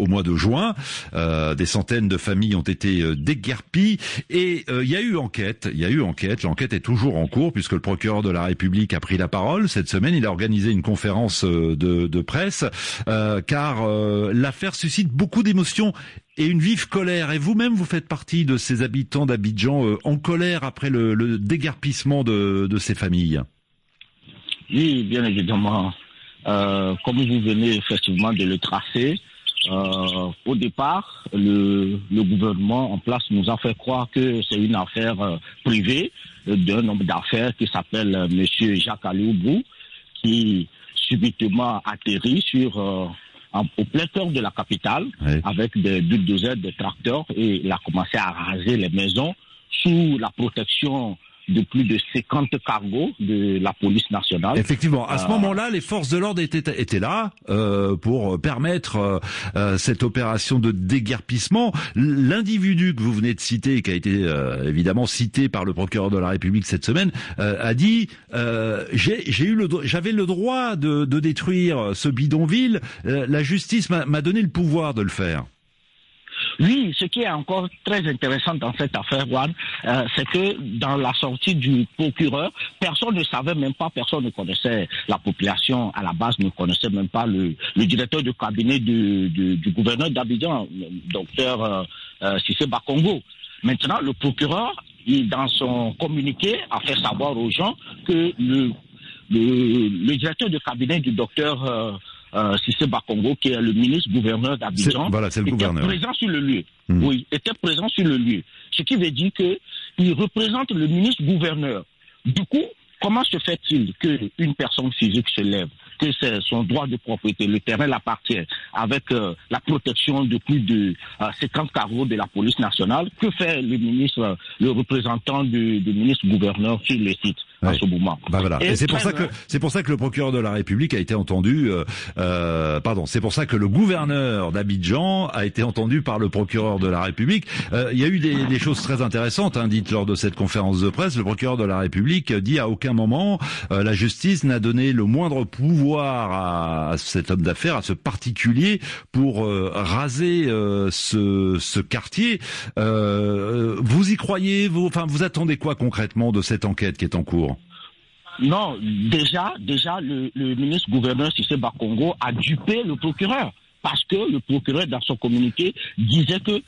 mois de juin. Des centaines de familles ont été déguerpies et il y a eu enquête. L'enquête est toujours en cours puisque le procureur de la République a pris la parole cette semaine. Il a organisé une conférence de presse car l'affaire suscite beaucoup d'émotions et une vive colère. Et vous-même, vous faites partie de ces habitants d'Abidjan en colère après le déguerpissement de ces familles. Oui, bien évidemment. Comme vous venez effectivement de le tracer, au départ, le gouvernement en place nous a fait croire que c'est une affaire privée d'un homme d'affaires qui s'appelle Monsieur Jacques Alioubou, qui subitement atterrit au plein cœur de la capitale, oui, avec des bulldozers, des tracteurs, et il a commencé à raser les maisons sous la protection de plus de 50 cargos de la police nationale. Effectivement, à ce moment-là, les forces de l'ordre étaient là pour permettre cette opération de déguerpissement. L'individu que vous venez de citer, qui a été évidemment cité par le procureur de la République cette semaine, a dit j'avais le droit de détruire ce bidonville. La justice m'a donné le pouvoir de le faire. Oui, ce qui est encore très intéressant dans cette affaire, Juan, c'est que dans la sortie du procureur, personne ne savait même pas, personne ne connaissait, la population à la base ne connaissait même pas le directeur de cabinet du gouverneur d'Abidjan, docteur Cissé Bakongo. Maintenant, le procureur, dans son communiqué, a fait savoir aux gens que le directeur de cabinet du docteur Cissé Bakongo, qui est le ministre-gouverneur d'Abidjan, était présent sur le lieu. Oui, était présent sur le lieu. Ce qui veut dire qu'il représente le ministre-gouverneur. Du coup, comment se fait-il qu'une personne physique se lève, que c'est son droit de propriété, le terrain l'appartient, avec la protection de plus de 50 cargos de la police nationale? Que fait le ministre, le représentant du ministre-gouverneur sur le site en ce moment? Voilà. Et c'est pour ça que le procureur de la République a été entendu. C'est pour ça que le gouverneur d'Abidjan a été entendu par le procureur de la République. Il y a eu des choses très intéressantes dites lors de cette conférence de presse. Le procureur de la République dit à aucun moment la justice n'a donné le moindre pouvoir à cet homme d'affaires, à ce particulier, pour raser ce quartier. Vous y croyez, vous attendez quoi concrètement de cette enquête qui est en cours? Non, déjà, le ministre-gouverneur Cissé Bakongo a dupé le procureur. Parce que le procureur, dans son communiqué, disait que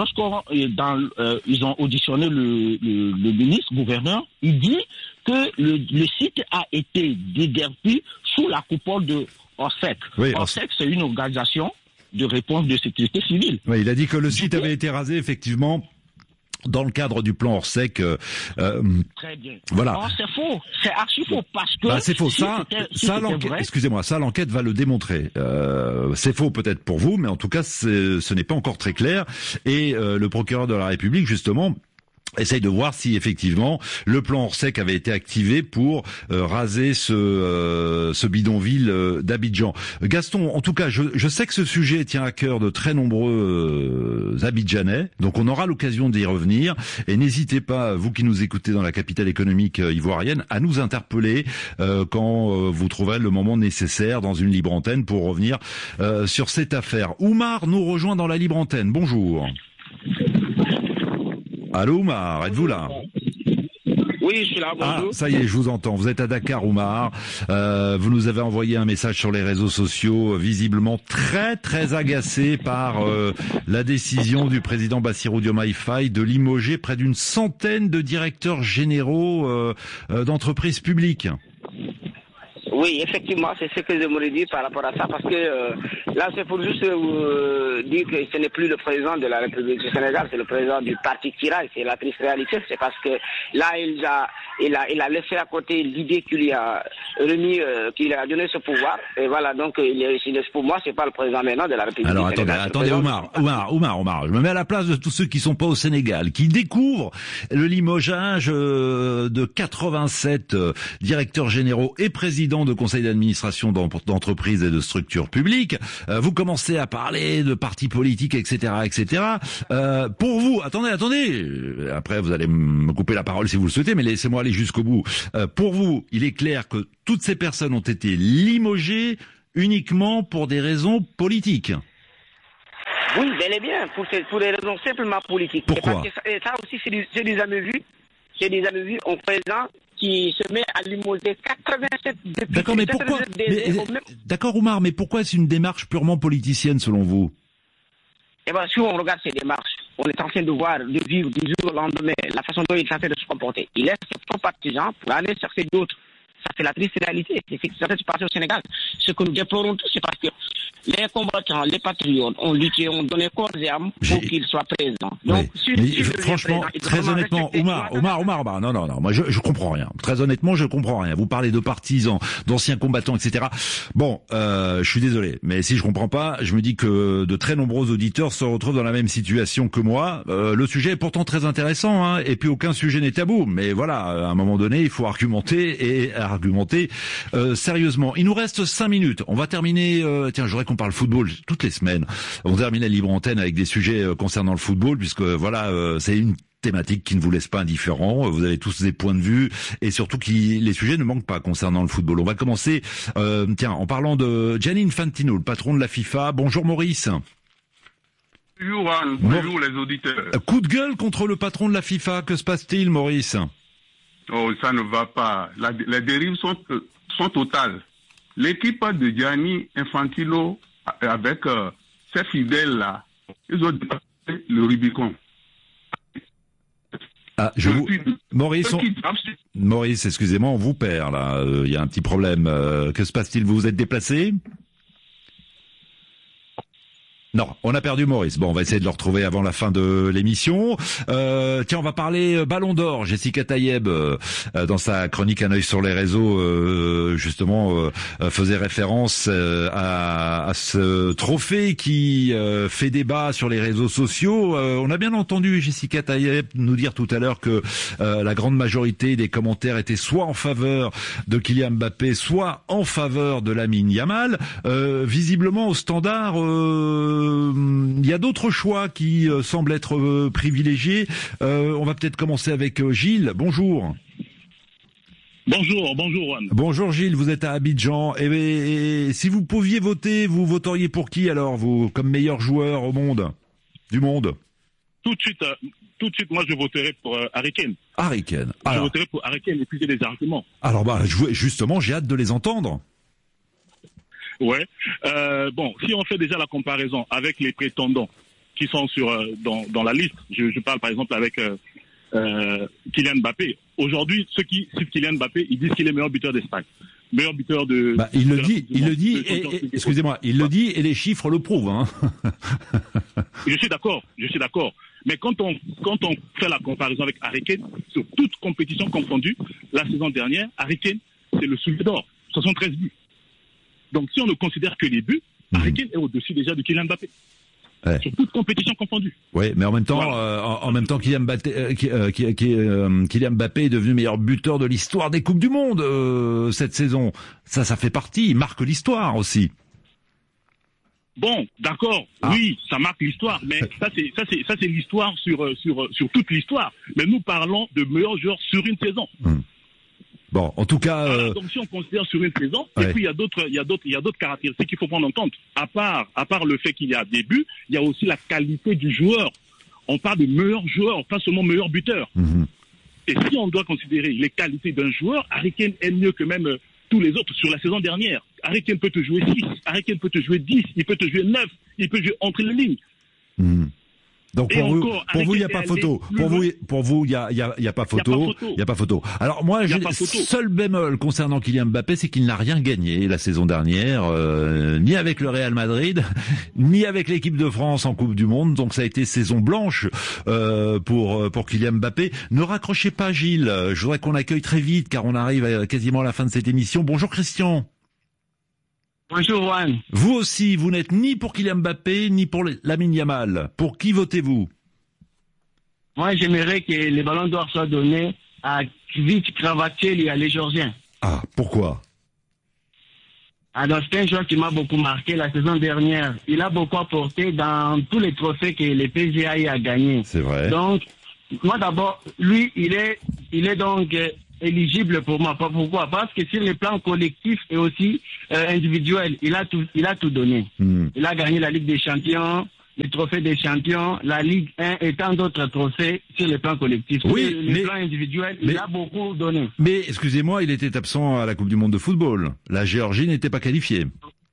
ils ont auditionné le ministre-gouverneur, il dit que le site a été déguerpi sous la coupole de ORSEC. Oui, ORSEC, c'est une organisation de réponse de sécurité civile. Oui, il a dit que le site avait été rasé, effectivement, dans le cadre du plan Orsec. Très bien. Voilà. Non, c'est faux. C'est archi faux parce que... c'est faux. Excusez-moi, l'enquête va le démontrer. C'est faux peut-être pour vous, mais en tout cas, ce n'est pas encore très clair. Et le procureur de la République, justement, essaye de voir si effectivement le plan Orsec avait été activé pour raser ce bidonville d'Abidjan. Gaston, en tout cas, je sais que ce sujet tient à cœur de très nombreux Abidjanais, donc on aura l'occasion d'y revenir. Et n'hésitez pas, vous qui nous écoutez dans la capitale économique ivoirienne, à nous interpeller quand vous trouverez le moment nécessaire dans une libre antenne pour revenir sur cette affaire. Oumar nous rejoint dans la libre antenne. Bonjour. Allô Oumar, êtes-vous là? Oui, je suis là, bonjour. Ça y est, je vous entends. Vous êtes à Dakar, Oumar. Vous nous avez envoyé un message sur les réseaux sociaux, visiblement très très agacé par la décision du président Bassirou Diomaye Faye de limoger près d'une centaine de directeurs généraux d'entreprises publiques. Oui, effectivement, c'est ce que je voulais dire par rapport à ça, parce que là, c'est pour juste dire que ce n'est plus le président de la République du Sénégal, c'est le président du parti Kiraï, c'est la triste réalité, c'est parce que là, il a laissé à côté l'idée qu'il lui a remis, qu'il a donné ce pouvoir, et voilà, donc pour moi, c'est pas le président maintenant de la République du Sénégal. Alors attendez, Oumar, je me mets à la place de tous ceux qui sont pas au Sénégal, qui découvrent le limogeage de 87 directeurs généraux et présidents de conseils d'administration d'entreprises et de structures publiques. Vous commencez à parler de partis politiques, etc., etc. Pour vous, attendez. Après, vous allez me couper la parole si vous le souhaitez, mais laissez-moi aller jusqu'au bout. Pour vous, il est clair que toutes ces personnes ont été limogées uniquement pour des raisons politiques. Oui, bel et bien, pour des raisons simplement politiques. Pourquoi? Et ça aussi, c'est des amis vus en présent qui se met à limoger 87 députés. D'accord, mais pourquoi? D'accord, Oumar, mais pourquoi est-ce une démarche purement politicienne selon vous? Eh bien, si on regarde ces démarches, on est en train de vivre du jour au lendemain la façon dont il est en train de se comporter. Il laisse ses propres partisans pour aller chercher d'autres. Ça, c'est la triste réalité. C'est ce qui s'est en train de se passer au Sénégal. Ce que nous déplorons tous, c'est parce que les combattants, les patriotes ont lutté, ont donné corps et âme pour qu'ils soient présents. Donc, franchement, très honnêtement, Oumar, non, moi je comprends rien. Très honnêtement, je comprends rien. Vous parlez de partisans, d'anciens combattants, etc. Bon, je suis désolé, mais si je comprends pas, je me dis que de très nombreux auditeurs se retrouvent dans la même situation que moi. Le sujet est pourtant très intéressant, hein, et puis aucun sujet n'est tabou. Mais voilà, à un moment donné, il faut argumenter sérieusement. Il nous reste 5 minutes. On va terminer. Tiens, j'aurais qu'on parle football toutes les semaines. On termine la libre antenne avec des sujets concernant le football, puisque voilà, c'est une thématique qui ne vous laisse pas indifférent. Vous avez tous des points de vue et surtout les sujets ne manquent pas concernant le football. On va commencer, en parlant de Gianni Infantino, le patron de la FIFA. Bonjour Maurice. Bonjour Anne, bonjour les auditeurs. Coup de gueule contre le patron de la FIFA. Que se passe-t-il, Maurice? Oh, ça ne va pas. Les dérives sont totales. L'équipe de Gianni Infantino avec ses fidèles là, ils ont dépassé le Rubicon. Maurice, excusez-moi, on vous perd là. Il y a un petit problème. Que se passe-t-il? Vous vous êtes déplacé? Non, on a perdu Maurice. Bon, on va essayer de le retrouver avant la fin de l'émission. Tiens, on va parler Ballon d'Or. Jessica Tayeb, dans sa chronique Un œil sur les réseaux, justement, faisait référence à ce trophée qui fait débat sur les réseaux sociaux. On a bien entendu Jessica Tayeb nous dire tout à l'heure que la grande majorité des commentaires étaient soit en faveur de Kylian Mbappé, soit en faveur de Lamine Yamal. Visiblement, au Standard, il y a d'autres choix qui semblent être privilégiés. On va peut-être commencer avec Gilles. Bonjour. Bonjour Juan. Bonjour Gilles, vous êtes à Abidjan. Et si vous pouviez voter, vous voteriez pour qui alors, vous, comme meilleur joueur du monde? Tout de suite, moi je voterai pour Harry Kane. Harry Kane. Je voterai pour Harry Kane et puis j'ai des arguments. Alors justement, j'ai hâte de les entendre. Ouais. Bon, si on fait déjà la comparaison avec les prétendants qui sont dans la liste, je parle par exemple avec Kylian Mbappé. Aujourd'hui, ceux qui citent Kylian Mbappé, ils disent qu'il est meilleur buteur d'Espagne. Meilleur buteur de... il le dit, excusez-moi, il le dit et les chiffres le prouvent, hein. Je suis d'accord. Mais quand on fait la comparaison avec Harry Kane, sur toute compétition confondue, la saison dernière, Harry Kane, c'est le soulier d'or. 73 buts. Donc, si on ne considère que les buts, Harry Kane est au-dessus déjà de Kylian Mbappé. Ouais. Sur toute compétition confondue. Oui, mais en même temps, Kylian Mbappé est devenu meilleur buteur de l'histoire des Coupes du Monde cette saison. Ça fait partie. Il marque l'histoire aussi. Bon, d'accord. Oui, ça marque l'histoire, mais ça c'est l'histoire sur toute l'histoire. Mais nous parlons de meilleurs joueurs sur une saison. Bon, en tout cas, voilà, donc si on considère sur une saison, et puis il y a d'autres caractéristiques qu'il faut prendre en compte. À part le fait qu'il y a des buts, il y a aussi la qualité du joueur. On parle de meilleurs joueurs, pas seulement meilleurs buteurs. Et si on doit considérer les qualités d'un joueur, Harry Kane est mieux que même tous les autres sur la saison dernière. Harry Kane peut te jouer 6, Harry Kane peut te jouer 10, il peut te jouer 9, il peut jouer entre les lignes. Donc pour vous, il n'y a pas photo. Pour vous, il y a pas photo. Il y a pas photo. Alors moi, j'ai seul bémol concernant Kylian Mbappé, c'est qu'il n'a rien gagné la saison dernière, ni avec le Real Madrid, ni avec l'équipe de France en Coupe du Monde. Donc ça a été saison blanche pour Kylian Mbappé. Ne raccrochez pas, Gilles. Je voudrais qu'on accueille très vite, car on arrive quasiment à la fin de cette émission. Bonjour Christian. Bonjour Juan. Vous aussi, vous n'êtes ni pour Kylian Mbappé, ni pour Lamine Yamal. Pour qui votez-vous? Moi, j'aimerais que les ballons d'or soient donnés à Kvic Kvaratskhelia, les Géorgiens. Ah, pourquoi? Alors, c'est un joueur qui m'a beaucoup marqué la saison dernière. Il a beaucoup apporté dans tous les trophées que le PGA a gagnés. C'est vrai. Donc, moi d'abord, lui, il est donc éligible pour moi. Pourquoi? Parce que sur le plan collectif et aussi individuel, il a tout donné. Il a gagné la Ligue des Champions, le trophée des champions, la Ligue 1 et tant d'autres trophées sur le plan collectif. Oui, sur le plan individuel, il a beaucoup donné. Mais, excusez-moi, il était absent à la Coupe du Monde de football. La Géorgie n'était pas qualifiée.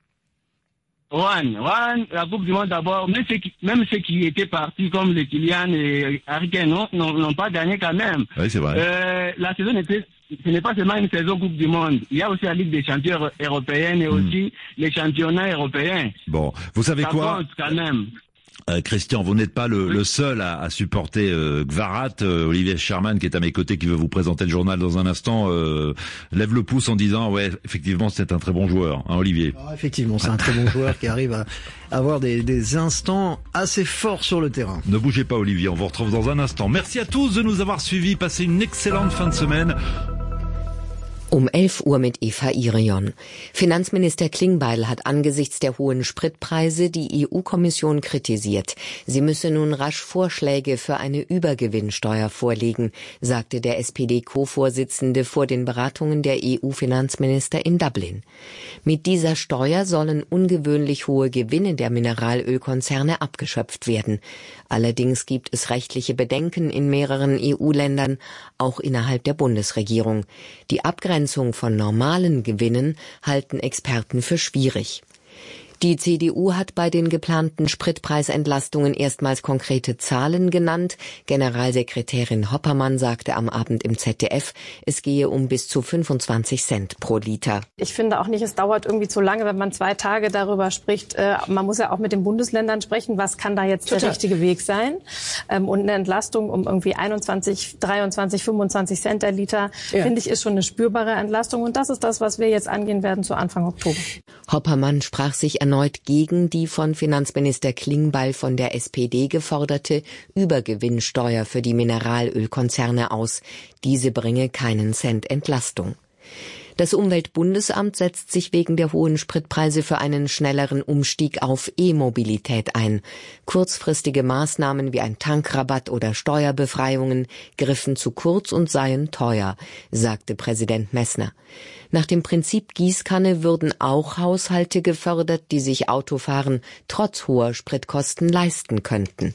La Coupe du Monde d'abord, même ceux qui étaient partis comme les Kylian et Harry Kane n'ont pas gagné quand même. Oui, c'est vrai. La saison ce n'est pas seulement une saison Coupe du Monde. Il y a aussi la Ligue des champions européenne et aussi les championnats européens. Bon, vous savez ça quoi compte quand même. Christian, vous n'êtes pas le seul à supporter Gvarat. Olivier Sherman, qui est à mes côtés, qui veut vous présenter le journal dans un instant, lève le pouce en disant ouais, effectivement, c'est un très bon joueur, hein, Olivier. Effectivement, c'est un très bon joueur qui arrive à avoir des instants assez forts sur le terrain. Ne bougez pas, Olivier, on vous retrouve dans un instant. Merci à tous de nous avoir suivis. Passez une excellente fin de semaine. 11 Uhr mit Eva Irion. Finanzminister Klingbeil hat angesichts der hohen Spritpreise die EU-Kommission kritisiert. Sie müsse nun rasch Vorschläge für eine Übergewinnsteuer vorlegen, sagte der SPD-Co-Vorsitzende vor den Beratungen der EU-Finanzminister in Dublin. Mit dieser Steuer sollen ungewöhnlich hohe Gewinne der Mineralölkonzerne abgeschöpft werden. Allerdings gibt es rechtliche Bedenken in mehreren EU-Ländern, auch innerhalb der Bundesregierung. Die Abgrenzung von normalen Gewinnen halten Experten für schwierig. Die CDU hat bei den geplanten Spritpreisentlastungen erstmals konkrete Zahlen genannt. Generalsekretärin Hoppermann sagte am Abend im ZDF, es gehe um bis zu 25 Cent pro Liter. Ich finde auch nicht, es dauert irgendwie zu lange, wenn man 2 Tage darüber spricht. Man muss ja auch mit den Bundesländern sprechen, was kann da jetzt der richtige Weg sein. Und eine Entlastung um irgendwie 21, 23, 25 Cent der Liter, finde ich, ist schon eine spürbare Entlastung. Und das ist das, was wir jetzt angehen werden zu Anfang Oktober. Hoppermann sprach sich erneut gegen die von Finanzminister Klingbeil von der SPD geforderte Übergewinnsteuer für die Mineralölkonzerne aus. Diese bringe keinen Cent Entlastung. Das Umweltbundesamt setzt sich wegen der hohen Spritpreise für einen schnelleren Umstieg auf E-Mobilität ein. Kurzfristige Maßnahmen wie ein Tankrabatt oder Steuerbefreiungen griffen zu kurz und seien teuer, sagte Präsident Messner. Nach dem Prinzip Gießkanne würden auch Haushalte gefördert, die sich Autofahren trotz hoher Spritkosten leisten könnten.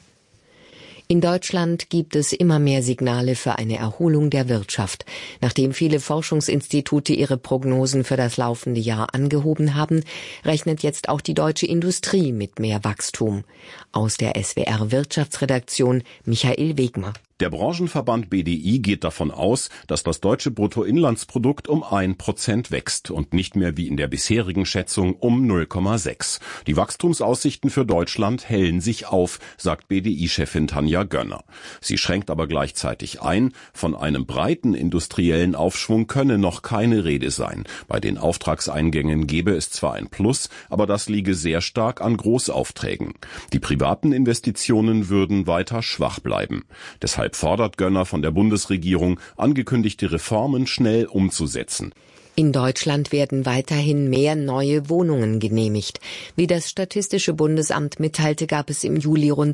In Deutschland gibt es immer mehr Signale für eine Erholung der Wirtschaft. Nachdem viele Forschungsinstitute ihre Prognosen für das laufende Jahr angehoben haben, rechnet jetzt auch die deutsche Industrie mit mehr Wachstum. Aus der SWR-Wirtschaftsredaktion Michael Wegmer. Der Branchenverband BDI geht davon aus, dass das deutsche Bruttoinlandsprodukt um 1% wächst und nicht mehr wie in der bisherigen Schätzung um 0,6. Die Wachstumsaussichten für Deutschland hellen sich auf, sagt BDI-Chefin Tanja Gönner. Sie schränkt aber gleichzeitig ein, von einem breiten industriellen Aufschwung könne noch keine Rede sein. Bei den Auftragseingängen gebe es zwar ein Plus, aber das liege sehr stark an Großaufträgen. Die privaten Investitionen würden weiter schwach bleiben. Deshalb fordert Gönner von der Bundesregierung, angekündigte Reformen schnell umzusetzen. In Deutschland werden weiterhin mehr neue Wohnungen genehmigt. Wie das Statistische Bundesamt mitteilte, gab es im Juli rund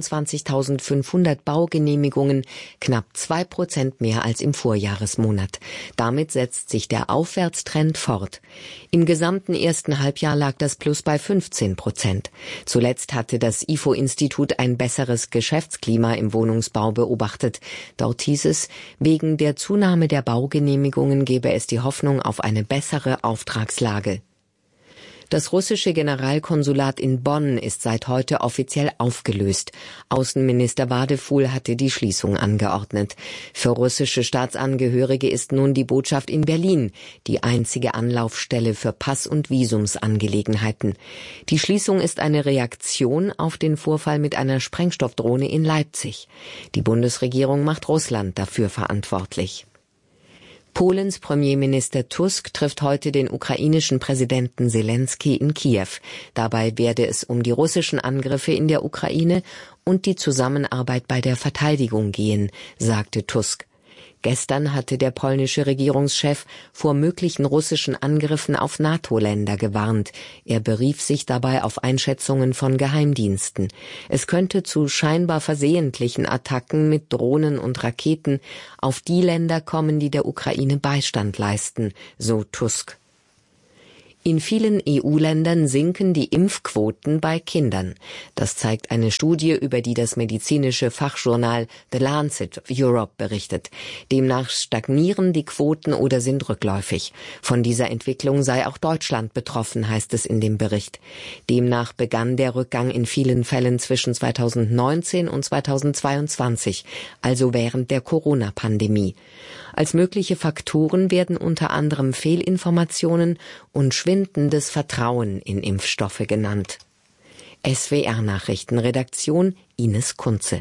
22.500 Baugenehmigungen, knapp 2% mehr als im Vorjahresmonat. Damit setzt sich der Aufwärtstrend fort. Im gesamten ersten Halbjahr lag das Plus bei 15%. Zuletzt hatte das IFO-Institut ein besseres Geschäftsklima im Wohnungsbau beobachtet. Dort hieß es, wegen der Zunahme der Baugenehmigungen gebe es die Hoffnung auf eine bessere Auftragslage. Das russische Generalkonsulat in Bonn ist seit heute offiziell aufgelöst. Außenminister Wadefuhl hatte die Schließung angeordnet. Für russische Staatsangehörige ist nun die Botschaft in Berlin die einzige Anlaufstelle für Pass- und Visumsangelegenheiten. Die Schließung ist eine Reaktion auf den Vorfall mit einer Sprengstoffdrohne in Leipzig. Die Bundesregierung macht Russland dafür verantwortlich. Polens Premierminister Tusk trifft heute den ukrainischen Präsidenten Selenskyj in Kiew. Dabei werde es um die russischen Angriffe in der Ukraine und die Zusammenarbeit bei der Verteidigung gehen, sagte Tusk. Gestern hatte der polnische Regierungschef vor möglichen russischen Angriffen auf NATO-Länder gewarnt. Er berief sich dabei auf Einschätzungen von Geheimdiensten. Es könnte zu scheinbar versehentlichen Attacken mit Drohnen und Raketen auf die Länder kommen, die der Ukraine Beistand leisten, so Tusk. In vielen EU-Ländern sinken die Impfquoten bei Kindern. Das zeigt eine Studie, über die das medizinische Fachjournal The Lancet Europe berichtet. Demnach stagnieren die Quoten oder sind rückläufig. Von dieser Entwicklung sei auch Deutschland betroffen, heißt es in dem Bericht. Demnach begann der Rückgang in vielen Fällen zwischen 2019 und 2022, also während der Corona-Pandemie. Als mögliche Faktoren werden unter anderem Fehlinformationen und schwindendes Vertrauen in Impfstoffe genannt. SWR-Nachrichtenredaktion Ines Kunze.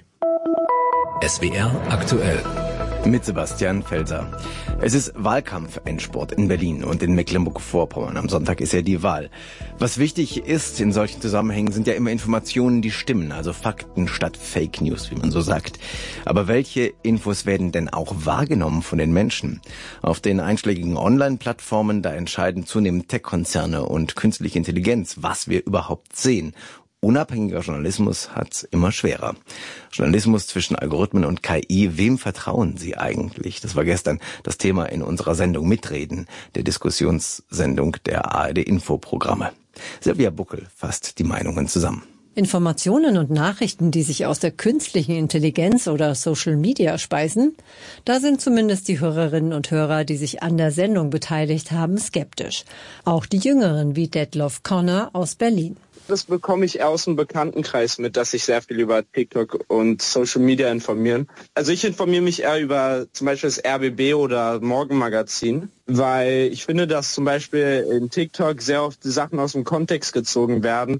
SWR aktuell. Mit Sebastian Felser. Es ist Wahlkampf-Endspurt in Berlin und in Mecklenburg-Vorpommern. Am Sonntag ist ja die Wahl. Was wichtig ist in solchen Zusammenhängen, sind ja immer Informationen, die stimmen, also Fakten statt Fake News, wie man so sagt. Aber welche Infos werden denn auch wahrgenommen von den Menschen? Auf den einschlägigen Online-Plattformen, da entscheiden zunehmend Tech-Konzerne und künstliche Intelligenz, was wir überhaupt sehen. Unabhängiger Journalismus hat's immer schwerer. Journalismus zwischen Algorithmen und KI, wem vertrauen Sie eigentlich? Das war gestern das Thema in unserer Sendung Mitreden, der Diskussionssendung der ARD-Info-Programme. Silvia Buckel fasst die Meinungen zusammen. Informationen und Nachrichten, die sich aus der künstlichen Intelligenz oder Social Media speisen, da sind zumindest die Hörerinnen und Hörer, die sich an der Sendung beteiligt haben, skeptisch. Auch die Jüngeren wie Detloff Connor aus Berlin. Das bekomme ich eher aus dem Bekanntenkreis mit, dass sich sehr viel über TikTok und Social Media informieren. Also ich informiere mich eher über zum Beispiel das RBB oder Morgenmagazin, weil ich finde, dass zum Beispiel in TikTok sehr oft die Sachen aus dem Kontext gezogen werden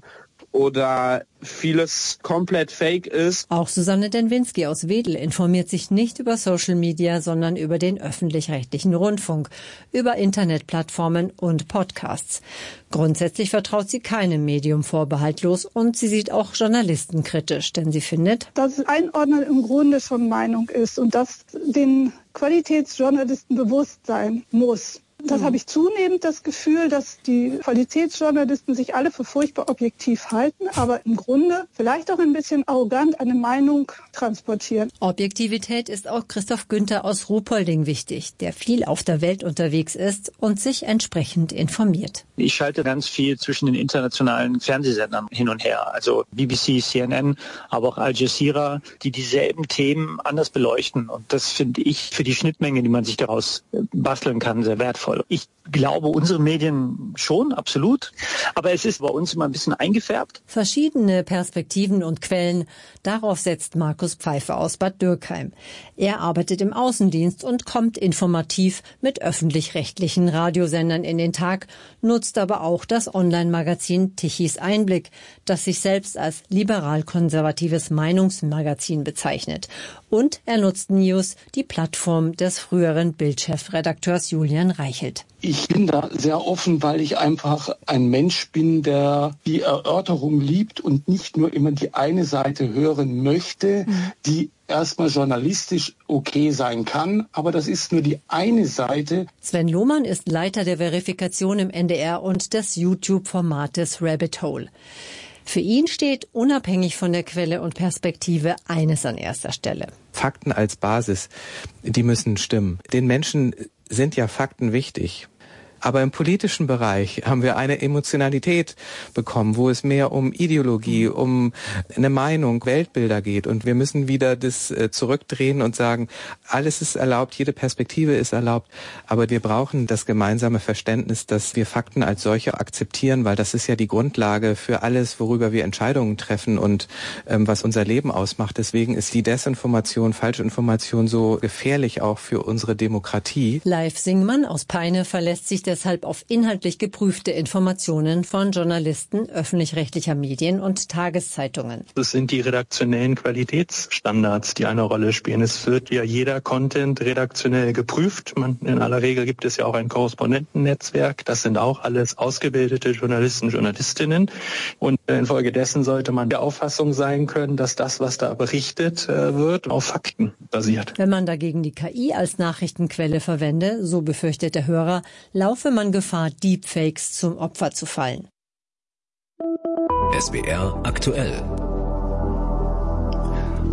oder vieles komplett fake ist. Auch Susanne Denwinski aus Wedel informiert sich nicht über Social Media, sondern über den öffentlich-rechtlichen Rundfunk, über Internetplattformen und Podcasts. Grundsätzlich vertraut sie keinem Medium vorbehaltlos und sie sieht auch Journalisten kritisch, denn sie findet, dass Einordnen im Grunde schon Meinung ist und dass den Qualitätsjournalisten bewusst sein muss. Das habe ich zunehmend das Gefühl, dass die Qualitätsjournalisten sich alle für furchtbar objektiv halten, aber im Grunde vielleicht auch ein bisschen arrogant eine Meinung transportieren. Objektivität ist auch Christoph Günther aus Ruhpolding wichtig, der viel auf der Welt unterwegs ist und sich entsprechend informiert. Ich schalte ganz viel zwischen den internationalen Fernsehsendern hin und her, also BBC, CNN, aber auch Al Jazeera, die dieselben Themen anders beleuchten. Und das finde ich für die Schnittmenge, die man sich daraus basteln kann, sehr wertvoll. Ich glaube, unsere Medien schon, absolut. Aber es ist bei uns immer ein bisschen eingefärbt. Verschiedene Perspektiven und Quellen, darauf setzt Markus Pfeiffer aus Bad Dürkheim. Er arbeitet im Außendienst und kommt informativ mit öffentlich-rechtlichen Radiosendern in den Tag, nutzt aber auch das Online-Magazin Tichys Einblick, das sich selbst als liberal-konservatives Meinungsmagazin bezeichnet. Und er nutzt News, die Plattform des früheren Bild-Chefredakteurs Julian Reichelt. Ich bin da sehr offen, weil ich einfach ein Mensch bin, der die Erörterung liebt und nicht nur immer die eine Seite hören möchte, die erstmal journalistisch okay sein kann, aber das ist nur die eine Seite. Sven Lohmann ist Leiter der Verifikation im NDR und des YouTube-Formates Rabbit Hole. Für ihn steht unabhängig von der Quelle und Perspektive eines an erster Stelle. Fakten als Basis, die müssen stimmen. Den Menschen sind ja Fakten wichtig. Aber im politischen Bereich haben wir eine Emotionalität bekommen, wo es mehr um Ideologie, um eine Meinung, Weltbilder geht. Und wir müssen wieder das zurückdrehen und sagen, alles ist erlaubt, jede Perspektive ist erlaubt. Aber wir brauchen das gemeinsame Verständnis, dass wir Fakten als solche akzeptieren, weil das ist ja die Grundlage für alles, worüber wir Entscheidungen treffen und was unser Leben ausmacht. Deswegen ist die Desinformation, Falschinformation so gefährlich auch für unsere Demokratie. Leif Singmann aus Peine verlässt sich deshalb auf inhaltlich geprüfte Informationen von Journalisten öffentlich-rechtlicher Medien und Tageszeitungen. Das sind die redaktionellen Qualitätsstandards, die eine Rolle spielen. Es wird ja jeder Content redaktionell geprüft. In aller Regel gibt es ja auch ein Korrespondentennetzwerk. Das sind auch alles ausgebildete Journalisten, Journalistinnen. Und infolgedessen sollte man der Auffassung sein können, dass das, was da berichtet wird, auf Fakten basiert. Wenn man dagegen die KI als Nachrichtenquelle verwende, so befürchtet der Hörer, laufe man Gefahr, Deepfakes zum Opfer zu fallen. SWR aktuell.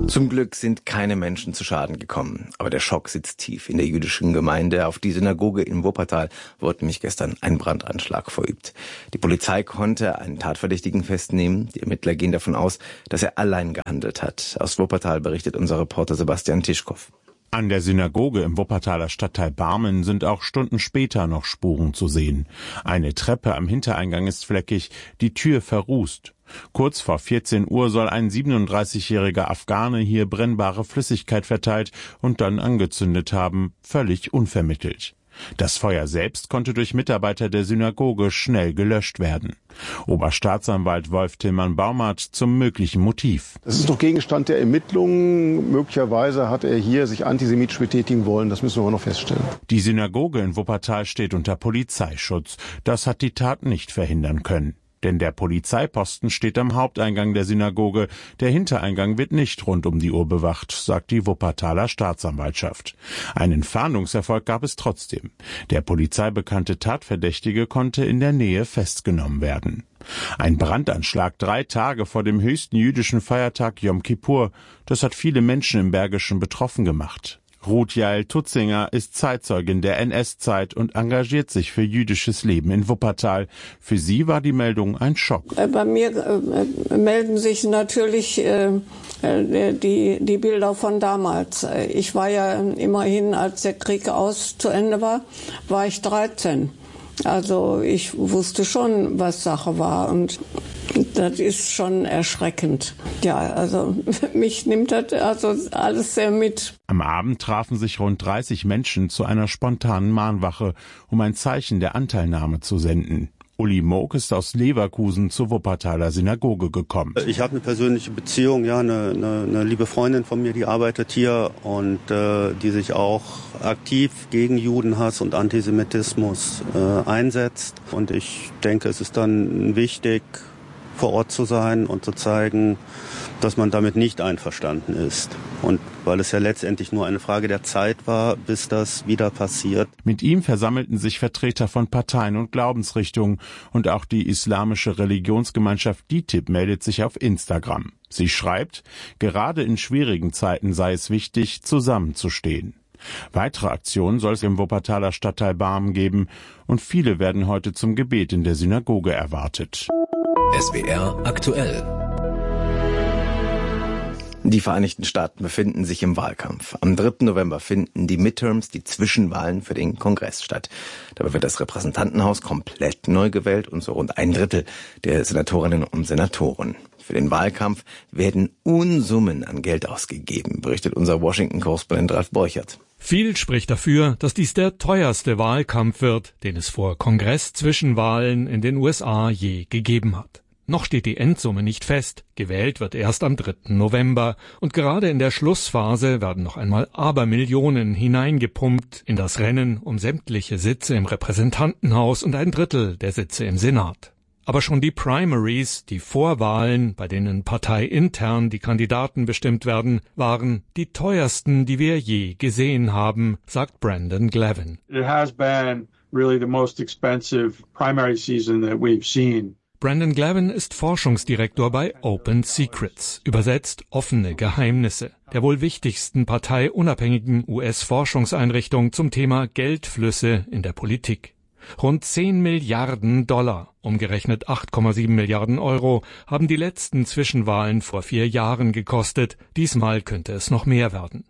Zum Glück sind keine Menschen zu Schaden gekommen. Aber der Schock sitzt tief in der jüdischen Gemeinde. Auf die Synagoge in Wuppertal wurde nämlich gestern ein Brandanschlag verübt. Die Polizei konnte einen Tatverdächtigen festnehmen. Die Ermittler gehen davon aus, dass er allein gehandelt hat. Aus Wuppertal berichtet unser Reporter Sebastian Tischkow. An der Synagoge im Wuppertaler Stadtteil Barmen sind auch Stunden später noch Spuren zu sehen. Eine Treppe am Hintereingang ist fleckig, die Tür verrußt. Kurz vor 14 Uhr soll ein 37-jähriger Afghane hier brennbare Flüssigkeit verteilt und dann angezündet haben, völlig unvermittelt. Das Feuer selbst konnte durch Mitarbeiter der Synagoge schnell gelöscht werden. Oberstaatsanwalt Wolf Tillmann-Baumert zum möglichen Motiv. Das ist noch Gegenstand der Ermittlungen. Möglicherweise hat er hier sich antisemitisch betätigen wollen. Das müssen wir noch feststellen. Die Synagoge in Wuppertal steht unter Polizeischutz. Das hat die Tat nicht verhindern können. Denn der Polizeiposten steht am Haupteingang der Synagoge. Der Hintereingang wird nicht rund um die Uhr bewacht, sagt die Wuppertaler Staatsanwaltschaft. Einen Fahndungserfolg gab es trotzdem. Der polizeibekannte Tatverdächtige konnte in der Nähe festgenommen werden. Ein Brandanschlag 3 Tage vor dem höchsten jüdischen Feiertag Yom Kippur. Das hat viele Menschen im Bergischen betroffen gemacht. Ruth Jael Tutzinger ist Zeitzeugin der NS-Zeit und engagiert sich für jüdisches Leben in Wuppertal. Für sie war die Meldung ein Schock. Bei mir melden sich natürlich die Bilder von damals. Ich war ja immerhin, als der Krieg zu Ende war ich 13. Also ich wusste schon, was Sache war, und das ist schon erschreckend. Ja, also mich nimmt das also alles sehr mit. Am Abend trafen sich rund 30 Menschen zu einer spontanen Mahnwache, um ein Zeichen der Anteilnahme zu senden. Uli Moog ist aus Leverkusen zur Wuppertaler Synagoge gekommen. Ich habe eine persönliche Beziehung, ja, eine liebe Freundin von mir, die arbeitet hier und die sich auch aktiv gegen Judenhass und Antisemitismus einsetzt. Und ich denke, es ist dann wichtig, vor Ort zu sein und zu zeigen, dass man damit nicht einverstanden ist. Und weil es ja letztendlich nur eine Frage der Zeit war, bis das wieder passiert. Mit ihm versammelten sich Vertreter von Parteien und Glaubensrichtungen, und auch die islamische Religionsgemeinschaft DİTİB meldet sich auf Instagram. Sie schreibt, gerade in schwierigen Zeiten sei es wichtig, zusammenzustehen. Weitere Aktionen soll es im Wuppertaler Stadtteil Barmen geben, und viele werden heute zum Gebet in der Synagoge erwartet. SWR aktuell. Die Vereinigten Staaten befinden sich im Wahlkampf. Am 3. November finden die Midterms, die Zwischenwahlen für den Kongress statt. Dabei wird das Repräsentantenhaus komplett neu gewählt und so rund 1/3 der Senatorinnen und Senatoren. Für den Wahlkampf werden Unsummen an Geld ausgegeben, berichtet unser Washington-Korrespondent Ralf Borchert. Viel spricht dafür, dass dies der teuerste Wahlkampf wird, den es vor Kongress-Zwischenwahlen in den USA je gegeben hat. Noch steht die Endsumme nicht fest, gewählt wird erst am 3. November, und gerade in der Schlussphase werden noch einmal Abermillionen hineingepumpt in das Rennen um sämtliche Sitze im Repräsentantenhaus und 1/3 der Sitze im Senat. Aber schon die Primaries, die Vorwahlen, bei denen parteiintern die Kandidaten bestimmt werden, waren die teuersten, die wir je gesehen haben, sagt Brandon Glavin. It has been really the most expensive primary season that we've seen. Brandon Glavin ist Forschungsdirektor bei Open Secrets, übersetzt offene Geheimnisse, der wohl wichtigsten parteiunabhängigen US-Forschungseinrichtung zum Thema Geldflüsse in der Politik. Rund 10 Milliarden $, umgerechnet 8,7 Milliarden Euro, haben die letzten Zwischenwahlen vor 4 Jahren gekostet. Diesmal könnte es noch mehr werden.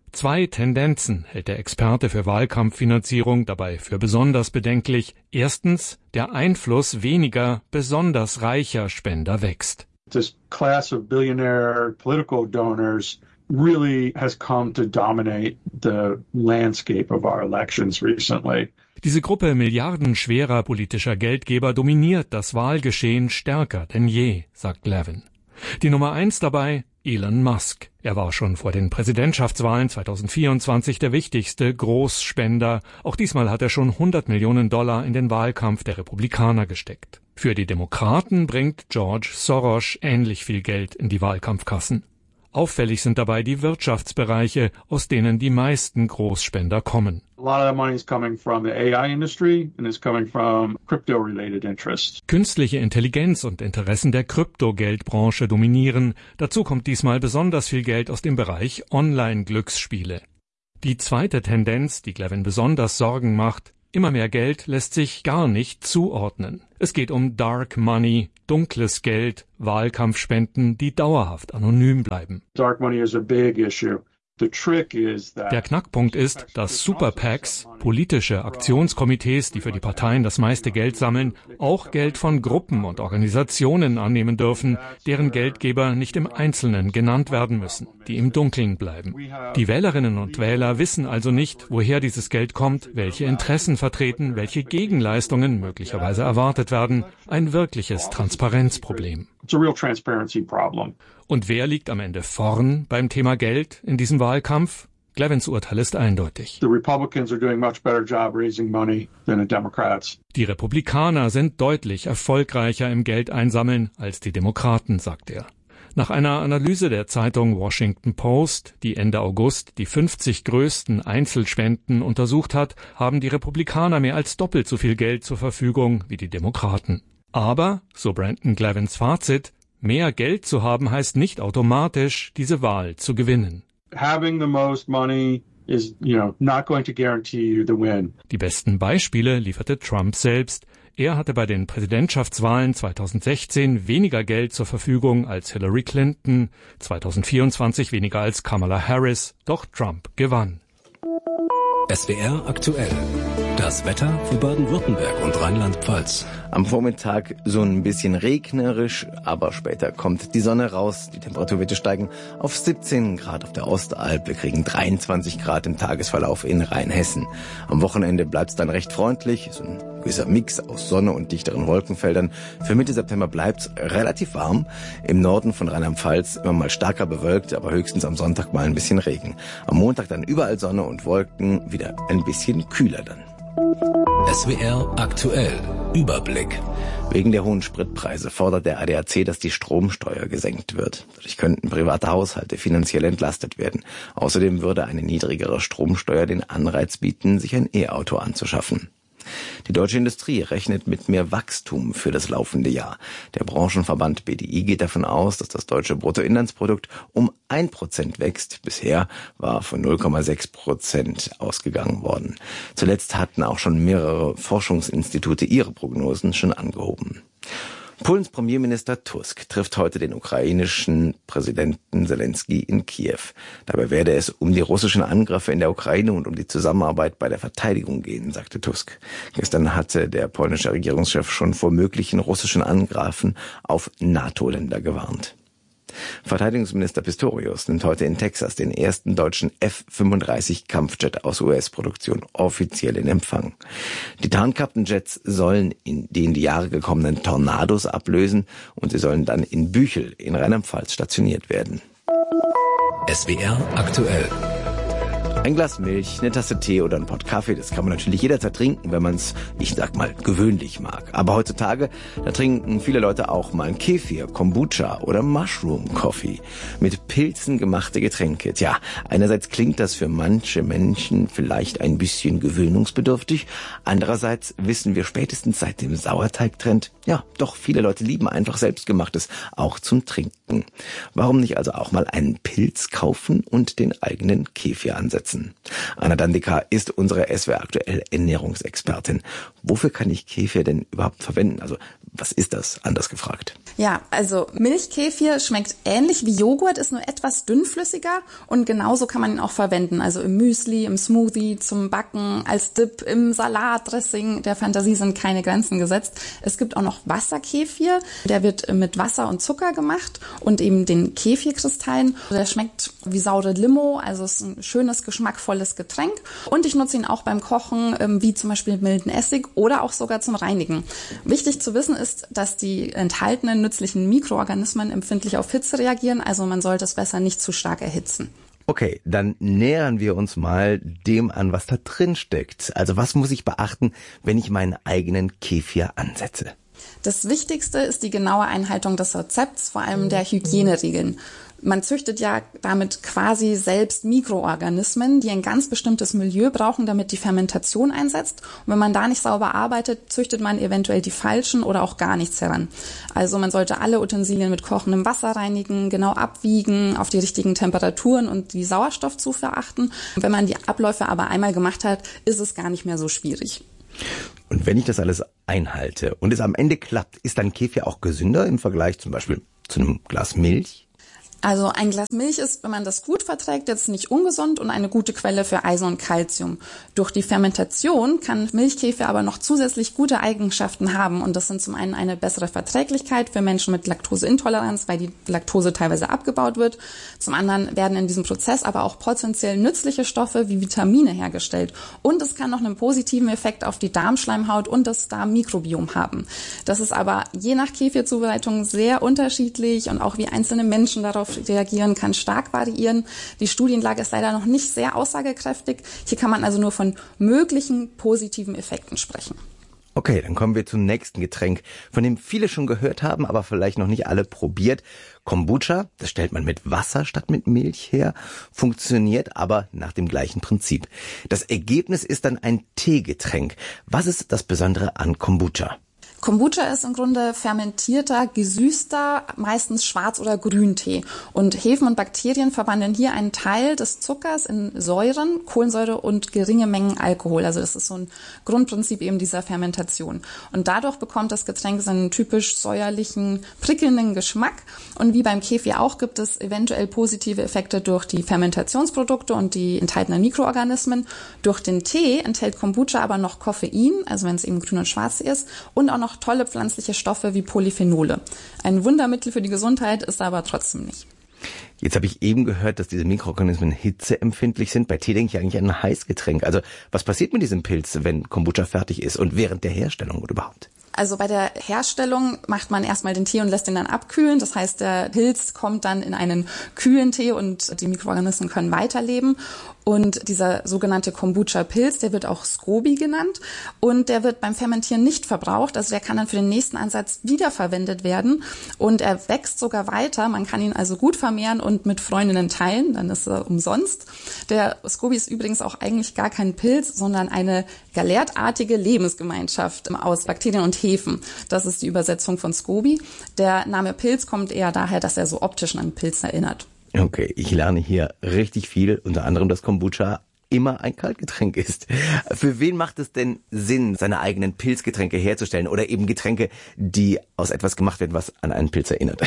2 Tendenzen hält der Experte für Wahlkampffinanzierung dabei für besonders bedenklich. Erstens, der Einfluss weniger, besonders reicher Spender wächst. This class of billionaire political donors really has come to dominate the landscape of our elections recently. Diese Gruppe milliardenschwerer politischer Geldgeber dominiert das Wahlgeschehen stärker denn je, sagt Glavin. Die Nummer 1 dabei, Elon Musk. Er war schon vor den Präsidentschaftswahlen 2024 der wichtigste Großspender. Auch diesmal hat er schon $100 Millionen in den Wahlkampf der Republikaner gesteckt. Für die Demokraten bringt George Soros ähnlich viel Geld in die Wahlkampfkassen. Auffällig sind dabei die Wirtschaftsbereiche, aus denen die meisten Großspender kommen. A lot of that money is coming from the AI industry and is coming from crypto-related interests. Künstliche Intelligenz und Interessen der Kryptogeldbranche dominieren. Dazu kommt diesmal besonders viel Geld aus dem Bereich Online-Glücksspiele. Die zweite Tendenz, die Glavin besonders Sorgen macht: immer mehr Geld lässt sich gar nicht zuordnen. Es geht um Dark Money, dunkles Geld, Wahlkampfspenden, die dauerhaft anonym bleiben. Dark money is a big issue. Der Knackpunkt ist, dass Super-PACs, politische Aktionskomitees, die für die Parteien das meiste Geld sammeln, auch Geld von Gruppen und Organisationen annehmen dürfen, deren Geldgeber nicht im Einzelnen genannt werden müssen, die im Dunkeln bleiben. Die Wählerinnen und Wähler wissen also nicht, woher dieses Geld kommt, welche Interessen vertreten, welche Gegenleistungen möglicherweise erwartet werden. Ein wirkliches Transparenzproblem. Und wer liegt am Ende vorn beim Thema Geld in diesem Wahlkampf? Glavins Urteil ist eindeutig. Die Republikaner sind deutlich erfolgreicher im Geldeinsammeln als die Demokraten, sagt er. Nach einer Analyse der Zeitung Washington Post, die Ende August die 50 größten Einzelspenden untersucht hat, haben die Republikaner mehr als doppelt so viel Geld zur Verfügung wie die Demokraten. Aber, so Brandon Glavins Fazit, mehr Geld zu haben heißt nicht automatisch, diese Wahl zu gewinnen. Having the most money is, not going to guarantee you the win. Die besten Beispiele lieferte Trump selbst. Er hatte bei den Präsidentschaftswahlen 2016 weniger Geld zur Verfügung als Hillary Clinton, 2024 weniger als Kamala Harris, doch Trump gewann. SWR aktuell. Das Wetter für Baden-Württemberg und Rheinland-Pfalz. Am Vormittag so ein bisschen regnerisch, aber später kommt die Sonne raus. Die Temperatur wird steigen auf 17 Grad auf der Ostalb. Wir kriegen 23 Grad im Tagesverlauf in Rheinhessen. Am Wochenende bleibt es dann recht freundlich. So ein gewisser Mix aus Sonne und dichteren Wolkenfeldern. Für Mitte September bleibt es relativ warm. Im Norden von Rheinland-Pfalz immer mal stärker bewölkt, aber höchstens am Sonntag mal ein bisschen Regen. Am Montag dann überall Sonne und Wolken, wieder ein bisschen kühler dann. SWR aktuell. Überblick. Wegen der hohen Spritpreise fordert der ADAC, dass die Stromsteuer gesenkt wird. Dadurch könnten private Haushalte finanziell entlastet werden. Außerdem würde eine niedrigere Stromsteuer den Anreiz bieten, sich ein E-Auto anzuschaffen. Die deutsche Industrie rechnet mit mehr Wachstum für das laufende Jahr. Der Branchenverband BDI geht davon aus, dass das deutsche Bruttoinlandsprodukt um 1% wächst. Bisher war von 0,6% ausgegangen worden. Zuletzt hatten auch schon mehrere Forschungsinstitute ihre Prognosen schon angehoben. Polens Premierminister Tusk trifft heute den ukrainischen Präsidenten Zelensky in Kiew. Dabei werde es um die russischen Angriffe in der Ukraine und um die Zusammenarbeit bei der Verteidigung gehen, sagte Tusk. Gestern hatte der polnische Regierungschef schon vor möglichen russischen Angriffen auf NATO-Länder gewarnt. Verteidigungsminister Pistorius nimmt heute in Texas den ersten deutschen F-35 Kampfjet aus US-Produktion offiziell in Empfang. Die Tarnkappenjets sollen die in die Jahre gekommenen Tornados ablösen und sie sollen dann in Büchel in Rheinland-Pfalz stationiert werden. SWR aktuell. Ein Glas Milch, eine Tasse Tee oder ein Pott Kaffee, das kann man natürlich jederzeit trinken, wenn man es, ich sag mal, gewöhnlich mag. Aber heutzutage, da trinken viele Leute auch mal Kefir, Kombucha oder Mushroom Coffee. Mit Pilzen gemachte Getränke. Tja, einerseits klingt das für manche Menschen vielleicht ein bisschen gewöhnungsbedürftig. Andererseits wissen wir spätestens seit dem Sauerteigtrend, ja, doch viele Leute lieben einfach Selbstgemachtes, auch zum Trinken. Warum nicht also auch mal einen Pilz kaufen und den eigenen Kefir ansetzen? Anna Dandika ist unsere SWR aktuell Ernährungsexpertin. Wofür kann ich Kefir denn überhaupt verwenden? Also was ist das, anders gefragt? Ja, also Milchkefir schmeckt ähnlich wie Joghurt, ist nur etwas dünnflüssiger und genauso kann man ihn auch verwenden. Also im Müsli, im Smoothie, zum Backen, als Dip, im Salatdressing. Der Fantasie sind keine Grenzen gesetzt. Es gibt auch noch Wasserkefir. Der wird mit Wasser und Zucker gemacht und eben den Kefirkristallen. Der schmeckt wie saure Limo, also ist ein schönes, geschmackvolles Getränk. Und ich nutze ihn auch beim Kochen, wie zum Beispiel milden Essig oder auch sogar zum Reinigen. Wichtig zu wissen ist, dass die enthaltenen nützlichen Mikroorganismen empfindlich auf Hitze reagieren, also man sollte es besser nicht zu stark erhitzen. Okay, dann nähern wir uns mal dem an, was da drin steckt. Also was muss ich beachten, wenn ich meinen eigenen Kefir ansetze? Das Wichtigste ist die genaue Einhaltung des Rezepts, vor allem der Hygieneregeln. Man züchtet ja damit quasi selbst Mikroorganismen, die ein ganz bestimmtes Milieu brauchen, damit die Fermentation einsetzt. Und wenn man da nicht sauber arbeitet, züchtet man eventuell die falschen oder auch gar nichts heran. Also man sollte alle Utensilien mit kochendem Wasser reinigen, genau abwiegen, auf die richtigen Temperaturen und die Sauerstoffzufuhr achten. Und wenn man die Abläufe aber einmal gemacht hat, ist es gar nicht mehr so schwierig. Und wenn ich das alles einhalte und es am Ende klappt, ist dann Kefir auch gesünder im Vergleich zum Beispiel zu einem Glas Milch? Also ein Glas Milch ist, wenn man das gut verträgt, jetzt nicht ungesund und eine gute Quelle für Eisen und Calcium. Durch die Fermentation kann Milchkefir aber noch zusätzlich gute Eigenschaften haben. Und das sind zum einen eine bessere Verträglichkeit für Menschen mit Laktoseintoleranz, weil die Laktose teilweise abgebaut wird. Zum anderen werden in diesem Prozess aber auch potenziell nützliche Stoffe wie Vitamine hergestellt. Und es kann noch einen positiven Effekt auf die Darmschleimhaut und das Darmmikrobiom haben. Das ist aber je nach Kefirzubereitung sehr unterschiedlich und auch wie einzelne Menschen darauf reagieren, kann stark variieren. Die Studienlage ist leider noch nicht sehr aussagekräftig. Hier kann man also nur von möglichen positiven Effekten sprechen. Okay, dann kommen wir zum nächsten Getränk, von dem viele schon gehört haben, aber vielleicht noch nicht alle probiert. Kombucha, das stellt man mit Wasser statt mit Milch her, funktioniert aber nach dem gleichen Prinzip. Das Ergebnis ist dann ein Teegetränk. Was ist das Besondere an Kombucha? Kombucha ist im Grunde fermentierter, gesüßter, meistens Schwarz- oder Grüntee. Und Hefen und Bakterien verwandeln hier einen Teil des Zuckers in Säuren, Kohlensäure und geringe Mengen Alkohol. Also das ist so ein Grundprinzip eben dieser Fermentation. Und dadurch bekommt das Getränk seinen typisch säuerlichen, prickelnden Geschmack. Und wie beim Kefir auch gibt es eventuell positive Effekte durch die Fermentationsprodukte und die enthaltenen Mikroorganismen. Durch den Tee enthält Kombucha aber noch Koffein, also wenn es eben grün und schwarz ist, und auch noch tolle pflanzliche Stoffe wie Polyphenole. Ein Wundermittel für die Gesundheit ist er aber trotzdem nicht. Jetzt habe ich eben gehört, dass diese Mikroorganismen hitzeempfindlich sind. Bei Tee denke ich eigentlich an ein Heißgetränk. Also was passiert mit diesem Pilz, wenn Kombucha fertig ist und während der Herstellung oder überhaupt? Also bei der Herstellung macht man erstmal den Tee und lässt ihn dann abkühlen. Das heißt, der Pilz kommt dann in einen kühlen Tee und die Mikroorganismen können weiterleben. Und dieser sogenannte Kombucha-Pilz, der wird auch SCOBY genannt und der wird beim Fermentieren nicht verbraucht. Also der kann dann für den nächsten Ansatz wiederverwendet werden und er wächst sogar weiter. Man kann ihn also gut vermehren und mit Freundinnen teilen, dann ist er umsonst. Der SCOBY ist übrigens auch eigentlich gar kein Pilz, sondern eine galertartige Lebensgemeinschaft aus Bakterien und Hefen. Das ist die Übersetzung von SCOBY. Der Name Pilz kommt eher daher, dass er so optisch an Pilz erinnert. Okay, ich lerne hier richtig viel, unter anderem, dass Kombucha immer ein Kaltgetränk ist. Für wen macht es denn Sinn, seine eigenen Pilzgetränke herzustellen oder eben Getränke, die aus etwas gemacht werden, was an einen Pilz erinnert?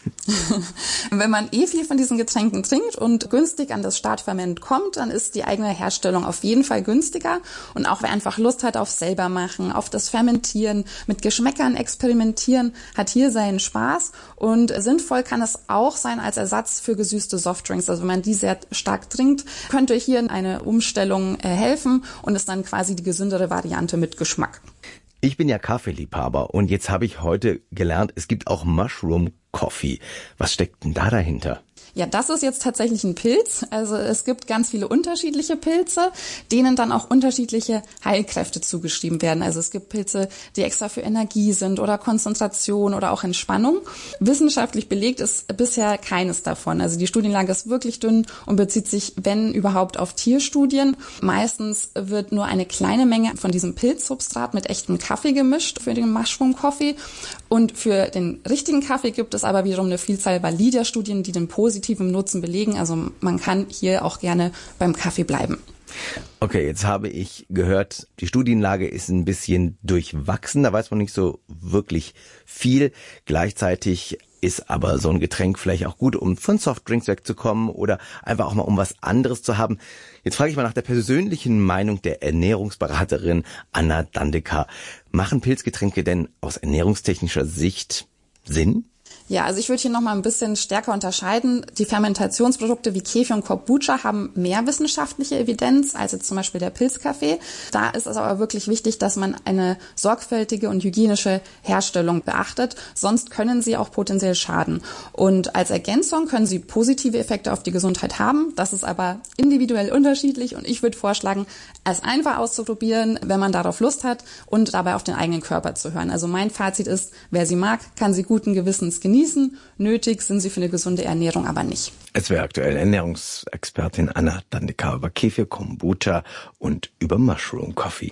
Wenn man viel von diesen Getränken trinkt und günstig an das Startferment kommt, dann ist die eigene Herstellung auf jeden Fall günstiger. Und auch wer einfach Lust hat auf selber machen, auf das Fermentieren, mit Geschmäckern experimentieren, hat hier seinen Spaß. Und sinnvoll kann es auch sein als Ersatz für gesüßte Softdrinks. Also wenn man die sehr stark trinkt, könnte hier eine Umstellung helfen und ist dann quasi die gesündere Variante mit Geschmack. Ich bin ja Kaffeeliebhaber und jetzt habe ich heute gelernt, es gibt auch Mushroom Coffee. Was steckt denn da dahinter? Ja, das ist jetzt tatsächlich ein Pilz. Also es gibt ganz viele unterschiedliche Pilze, denen dann auch unterschiedliche Heilkräfte zugeschrieben werden. Also es gibt Pilze, die extra für Energie sind oder Konzentration oder auch Entspannung. Wissenschaftlich belegt ist bisher keines davon. Also die Studienlage ist wirklich dünn und bezieht sich, wenn überhaupt, auf Tierstudien. Meistens wird nur eine kleine Menge von diesem Pilzsubstrat mit echtem Kaffee gemischt für den Mushroom Coffee. Und für den richtigen Kaffee gibt es aber wiederum eine Vielzahl valider Studien, die den positiven Nutzen belegen. Also man kann hier auch gerne beim Kaffee bleiben. Okay, jetzt habe ich gehört, die Studienlage ist ein bisschen durchwachsen. Da weiß man nicht so wirklich viel. Gleichzeitig ist aber so ein Getränk vielleicht auch gut, um von Softdrinks wegzukommen oder einfach auch mal um was anderes zu haben. Jetzt frage ich mal nach der persönlichen Meinung der Ernährungsberaterin Anna Dandecker. Machen Pilzgetränke denn aus ernährungstechnischer Sicht Sinn? Ja, also ich würde hier nochmal ein bisschen stärker unterscheiden. Die Fermentationsprodukte wie Kefir und Kombucha haben mehr wissenschaftliche Evidenz als jetzt zum Beispiel der Pilzkaffee. Da ist es aber wirklich wichtig, dass man eine sorgfältige und hygienische Herstellung beachtet, sonst können sie auch potenziell schaden. Und als Ergänzung können sie positive Effekte auf die Gesundheit haben. Das ist aber individuell unterschiedlich und ich würde vorschlagen, es einfach auszuprobieren, wenn man darauf Lust hat und dabei auf den eigenen Körper zu hören. Also mein Fazit ist, wer sie mag, kann sie guten Gewissens genießen. Nötig sind sie für eine gesunde Ernährung aber nicht. Es wäre aktuell Ernährungsexpertin Anna Dandekar über Kefir, Kombucha und über Mushroom Coffee.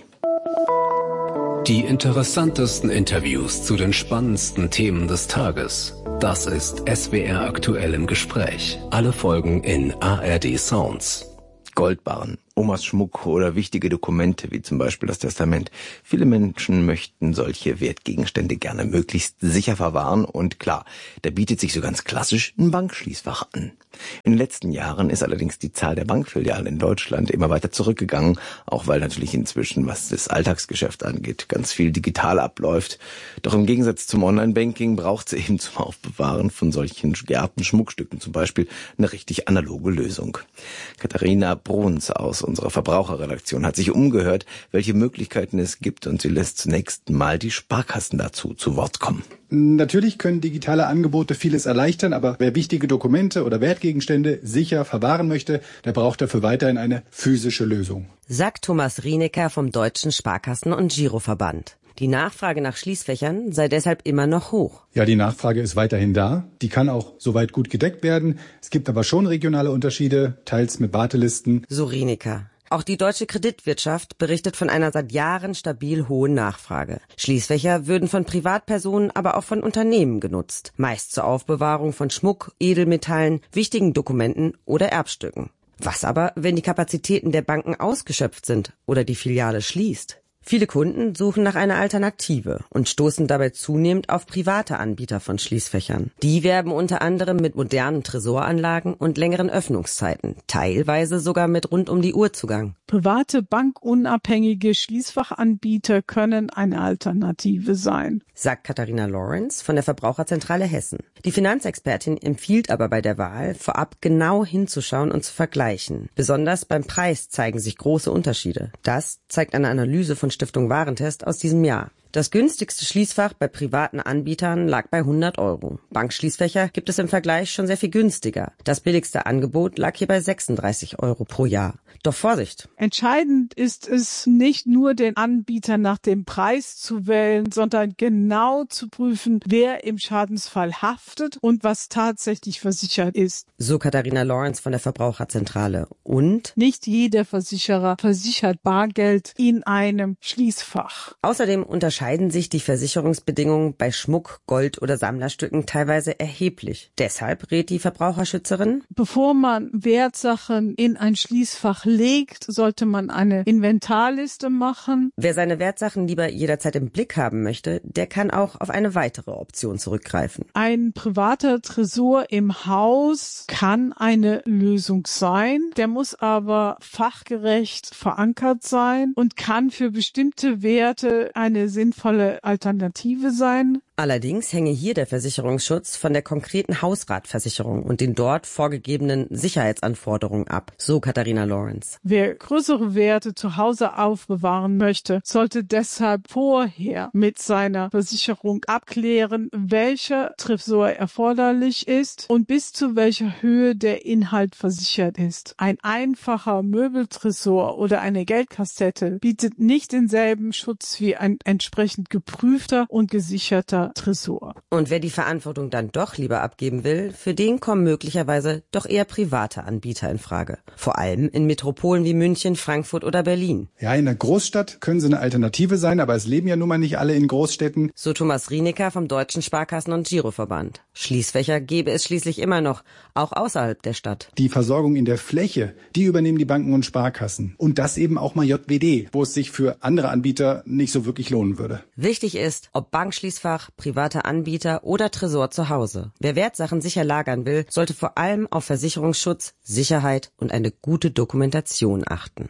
Die interessantesten Interviews zu den spannendsten Themen des Tages. Das ist SWR aktuell im Gespräch. Alle Folgen in ARD Sounds. Goldbarren, Omas Schmuck oder wichtige Dokumente wie zum Beispiel das Testament. Viele Menschen möchten solche Wertgegenstände gerne möglichst sicher verwahren und klar, da bietet sich so ganz klassisch ein Bankschließfach an. In den letzten Jahren ist allerdings die Zahl der Bankfilialen in Deutschland immer weiter zurückgegangen, auch weil natürlich inzwischen, was das Alltagsgeschäft angeht, ganz viel digital abläuft. Doch im Gegensatz zum Online-Banking braucht es eben zum Aufbewahren von solchen geerbten Schmuckstücken zum Beispiel eine richtig analoge Lösung. Katharina Bruns aus unserer Verbraucherredaktion hat sich umgehört, welche Möglichkeiten es gibt und sie lässt zunächst mal die Sparkassen dazu zu Wort kommen. Natürlich können digitale Angebote vieles erleichtern, aber wer wichtige Dokumente oder Wertgegenstände sicher verwahren möchte, der braucht dafür weiterhin eine physische Lösung. Sagt Thomas Rienecker vom Deutschen Sparkassen- und Giroverband. Die Nachfrage nach Schließfächern sei deshalb immer noch hoch. Ja, die Nachfrage ist weiterhin da. Die kann auch soweit gut gedeckt werden. Es gibt aber schon regionale Unterschiede, teils mit Wartelisten. So Rienecker. Auch die deutsche Kreditwirtschaft berichtet von einer seit Jahren stabil hohen Nachfrage. Schließfächer würden von Privatpersonen, aber auch von Unternehmen genutzt. Meist zur Aufbewahrung von Schmuck, Edelmetallen, wichtigen Dokumenten oder Erbstücken. Was aber, wenn die Kapazitäten der Banken ausgeschöpft sind oder die Filiale schließt? Viele Kunden suchen nach einer Alternative und stoßen dabei zunehmend auf private Anbieter von Schließfächern. Die werben unter anderem mit modernen Tresoranlagen und längeren Öffnungszeiten, teilweise sogar mit rund-um-die-Uhr-Zugang. Private bankunabhängige Schließfachanbieter können eine Alternative sein, sagt Katharina Lawrence von der Verbraucherzentrale Hessen. Die Finanzexpertin empfiehlt aber bei der Wahl, vorab genau hinzuschauen und zu vergleichen. Besonders beim Preis zeigen sich große Unterschiede. Das zeigt eine Analyse von Stiftung Warentest aus diesem Jahr. Das günstigste Schließfach bei privaten Anbietern lag bei 100 €. Bankschließfächer gibt es im Vergleich schon sehr viel günstiger. Das billigste Angebot lag hier bei 36 € pro Jahr. Doch Vorsicht! Entscheidend ist es, nicht nur den Anbieter nach dem Preis zu wählen, sondern genau zu prüfen, wer im Schadensfall haftet und was tatsächlich versichert ist. So Katharina Lawrence von der Verbraucherzentrale. Und? Nicht jeder Versicherer versichert Bargeld in einem Schließfach. Außerdem unterscheiden sich die Versicherungsbedingungen bei Schmuck, Gold oder Sammlerstücken teilweise erheblich. Deshalb rät die Verbraucherschützerin: Bevor man Wertsachen in ein Schließfach legt, sollte man eine Inventarliste machen. Wer seine Wertsachen lieber jederzeit im Blick haben möchte, der kann auch auf eine weitere Option zurückgreifen. Ein privater Tresor im Haus kann eine Lösung sein. Der muss aber fachgerecht verankert sein und kann für bestimmte Werte eine sinnvolle Alternative sein. Allerdings hänge hier der Versicherungsschutz von der konkreten Hausratversicherung und den dort vorgegebenen Sicherheitsanforderungen ab, so Katharina Lawrence. Wer größere Werte zu Hause aufbewahren möchte, sollte deshalb vorher mit seiner Versicherung abklären, welcher Tresor erforderlich ist und bis zu welcher Höhe der Inhalt versichert ist. Ein einfacher Möbeltresor oder eine Geldkassette bietet nicht denselben Schutz wie ein entsprechend geprüfter und gesicherter Tresor. Und wer die Verantwortung dann doch lieber abgeben will, für den kommen möglicherweise doch eher private Anbieter in Frage. Vor allem in Metropolen wie München, Frankfurt oder Berlin. Ja, in der Großstadt können sie eine Alternative sein, aber es leben ja nun mal nicht alle in Großstädten. So Thomas Rienecker vom Deutschen Sparkassen- und Giroverband. Schließfächer gäbe es schließlich immer noch, auch außerhalb der Stadt. Die Versorgung in der Fläche, die übernehmen die Banken und Sparkassen. Und das eben auch mal JWD, wo es sich für andere Anbieter nicht so wirklich lohnen würde. Wichtig ist, ob Bankschließfach, private Anbieter oder Tresor zu Hause. Wer Wertsachen sicher lagern will, sollte vor allem auf Versicherungsschutz, Sicherheit und eine gute Dokumentation achten.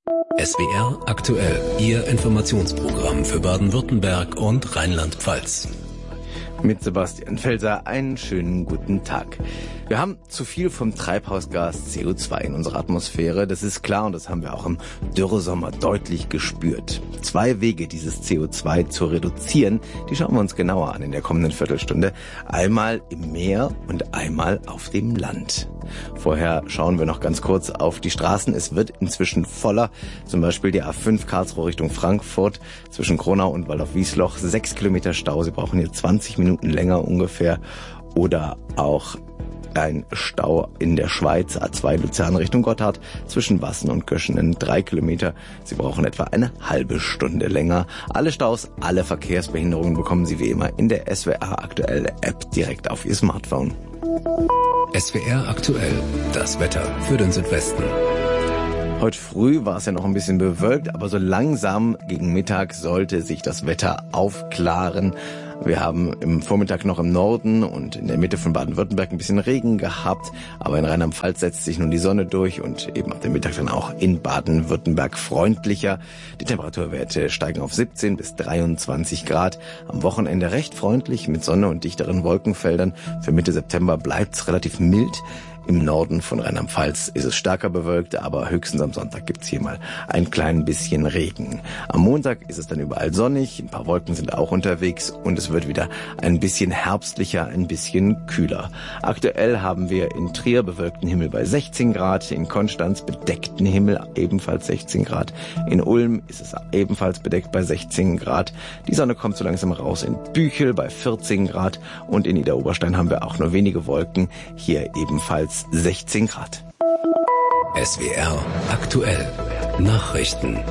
SWR aktuell, Ihr Informationsprogramm für Baden-Württemberg und Rheinland-Pfalz. Mit Sebastian Felser einen schönen guten Tag. Wir haben zu viel vom Treibhausgas CO2 in unserer Atmosphäre, das ist klar, und das haben wir auch im Dürresommer deutlich gespürt. 2 Wege, dieses CO2 zu reduzieren, die schauen wir uns genauer an in der kommenden Viertelstunde. Einmal im Meer und einmal auf dem Land. Vorher schauen wir noch ganz kurz auf die Straßen. Es wird inzwischen voller. Zum Beispiel die A5 Karlsruhe Richtung Frankfurt zwischen Kronau und Waldorf-Wiesloch. 6 Kilometer Stau. Sie brauchen hier 20 Minuten länger ungefähr. Oder auch ein Stau in der Schweiz, A2 Luzern Richtung Gotthard, zwischen Wassen und Göschenen 3 Kilometer. Sie brauchen etwa eine halbe Stunde länger. Alle Staus, alle Verkehrsbehinderungen bekommen Sie wie immer in der SWR aktuelle App direkt auf Ihr Smartphone. SWR aktuell, das Wetter für den Südwesten. Heute früh war es ja noch ein bisschen bewölkt, aber so langsam gegen Mittag sollte sich das Wetter aufklaren. Wir haben im Vormittag noch im Norden und in der Mitte von Baden-Württemberg ein bisschen Regen gehabt, aber in Rheinland-Pfalz setzt sich nun die Sonne durch und eben ab dem Mittag dann auch in Baden-Württemberg freundlicher. Die Temperaturwerte steigen auf 17 bis 23 Grad. Am Wochenende recht freundlich mit Sonne und dichteren Wolkenfeldern. Für Mitte September bleibt's relativ mild. Im Norden von Rheinland-Pfalz ist es stärker bewölkt, aber höchstens am Sonntag gibt's hier mal ein klein bisschen Regen. Am Montag ist es dann überall sonnig, ein paar Wolken sind auch unterwegs und es wird wieder ein bisschen herbstlicher, ein bisschen kühler. Aktuell haben wir in Trier bewölkten Himmel bei 16 Grad, in Konstanz bedeckten Himmel ebenfalls 16 Grad, in Ulm ist es ebenfalls bedeckt bei 16 Grad. Die Sonne kommt so langsam raus in Büchel bei 14 Grad und in Idar-Oberstein haben wir auch nur wenige Wolken, hier ebenfalls 16 Grad. SWR aktuell. Nachrichten.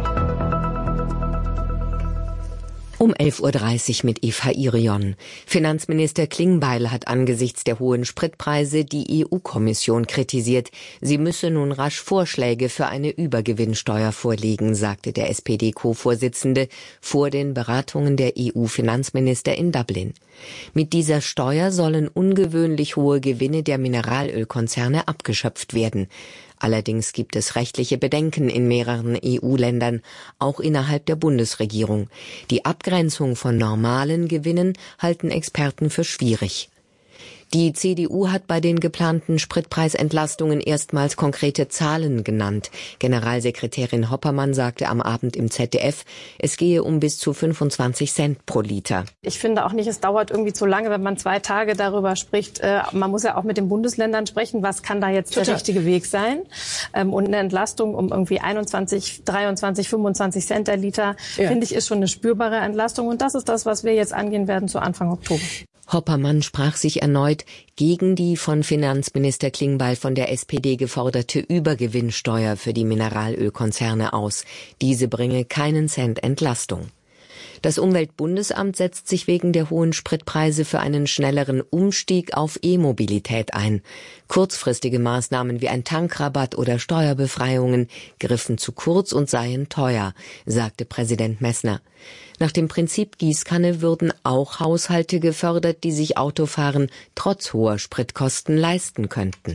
Um 11.30 Uhr mit Eva Irion. Finanzminister Klingbeil hat angesichts der hohen Spritpreise die EU-Kommission kritisiert. Sie müsse nun rasch Vorschläge für eine Übergewinnsteuer vorlegen, sagte der SPD-Co-Vorsitzende vor den Beratungen der EU-Finanzminister in Dublin. Mit dieser Steuer sollen ungewöhnlich hohe Gewinne der Mineralölkonzerne abgeschöpft werden. Allerdings gibt es rechtliche Bedenken in mehreren EU-Ländern, auch innerhalb der Bundesregierung. Die Abgrenzung von normalen Gewinnen halten Experten für schwierig. Die CDU hat bei den geplanten Spritpreisentlastungen erstmals konkrete Zahlen genannt. Generalsekretärin Hoppermann sagte am Abend im ZDF, es gehe um bis zu 25 Cent pro Liter. Ich finde auch nicht, es dauert irgendwie zu lange, wenn man 2 Tage darüber spricht. Man muss ja auch mit den Bundesländern sprechen, was kann da jetzt der richtige Weg sein. Und eine Entlastung um irgendwie 21, 23, 25 Cent der Liter, finde ich, ist schon eine spürbare Entlastung. Und das ist das, was wir jetzt angehen werden zu Anfang Oktober. Hoppermann sprach sich erneut gegen die von Finanzminister Klingbeil von der SPD geforderte Übergewinnsteuer für die Mineralölkonzerne aus. Diese bringe keinen Cent Entlastung. Das Umweltbundesamt setzt sich wegen der hohen Spritpreise für einen schnelleren Umstieg auf E-Mobilität ein. Kurzfristige Maßnahmen wie ein Tankrabatt oder Steuerbefreiungen griffen zu kurz und seien teuer, sagte Präsident Messner. Nach dem Prinzip Gießkanne würden auch Haushalte gefördert, die sich Autofahren trotz hoher Spritkosten leisten könnten.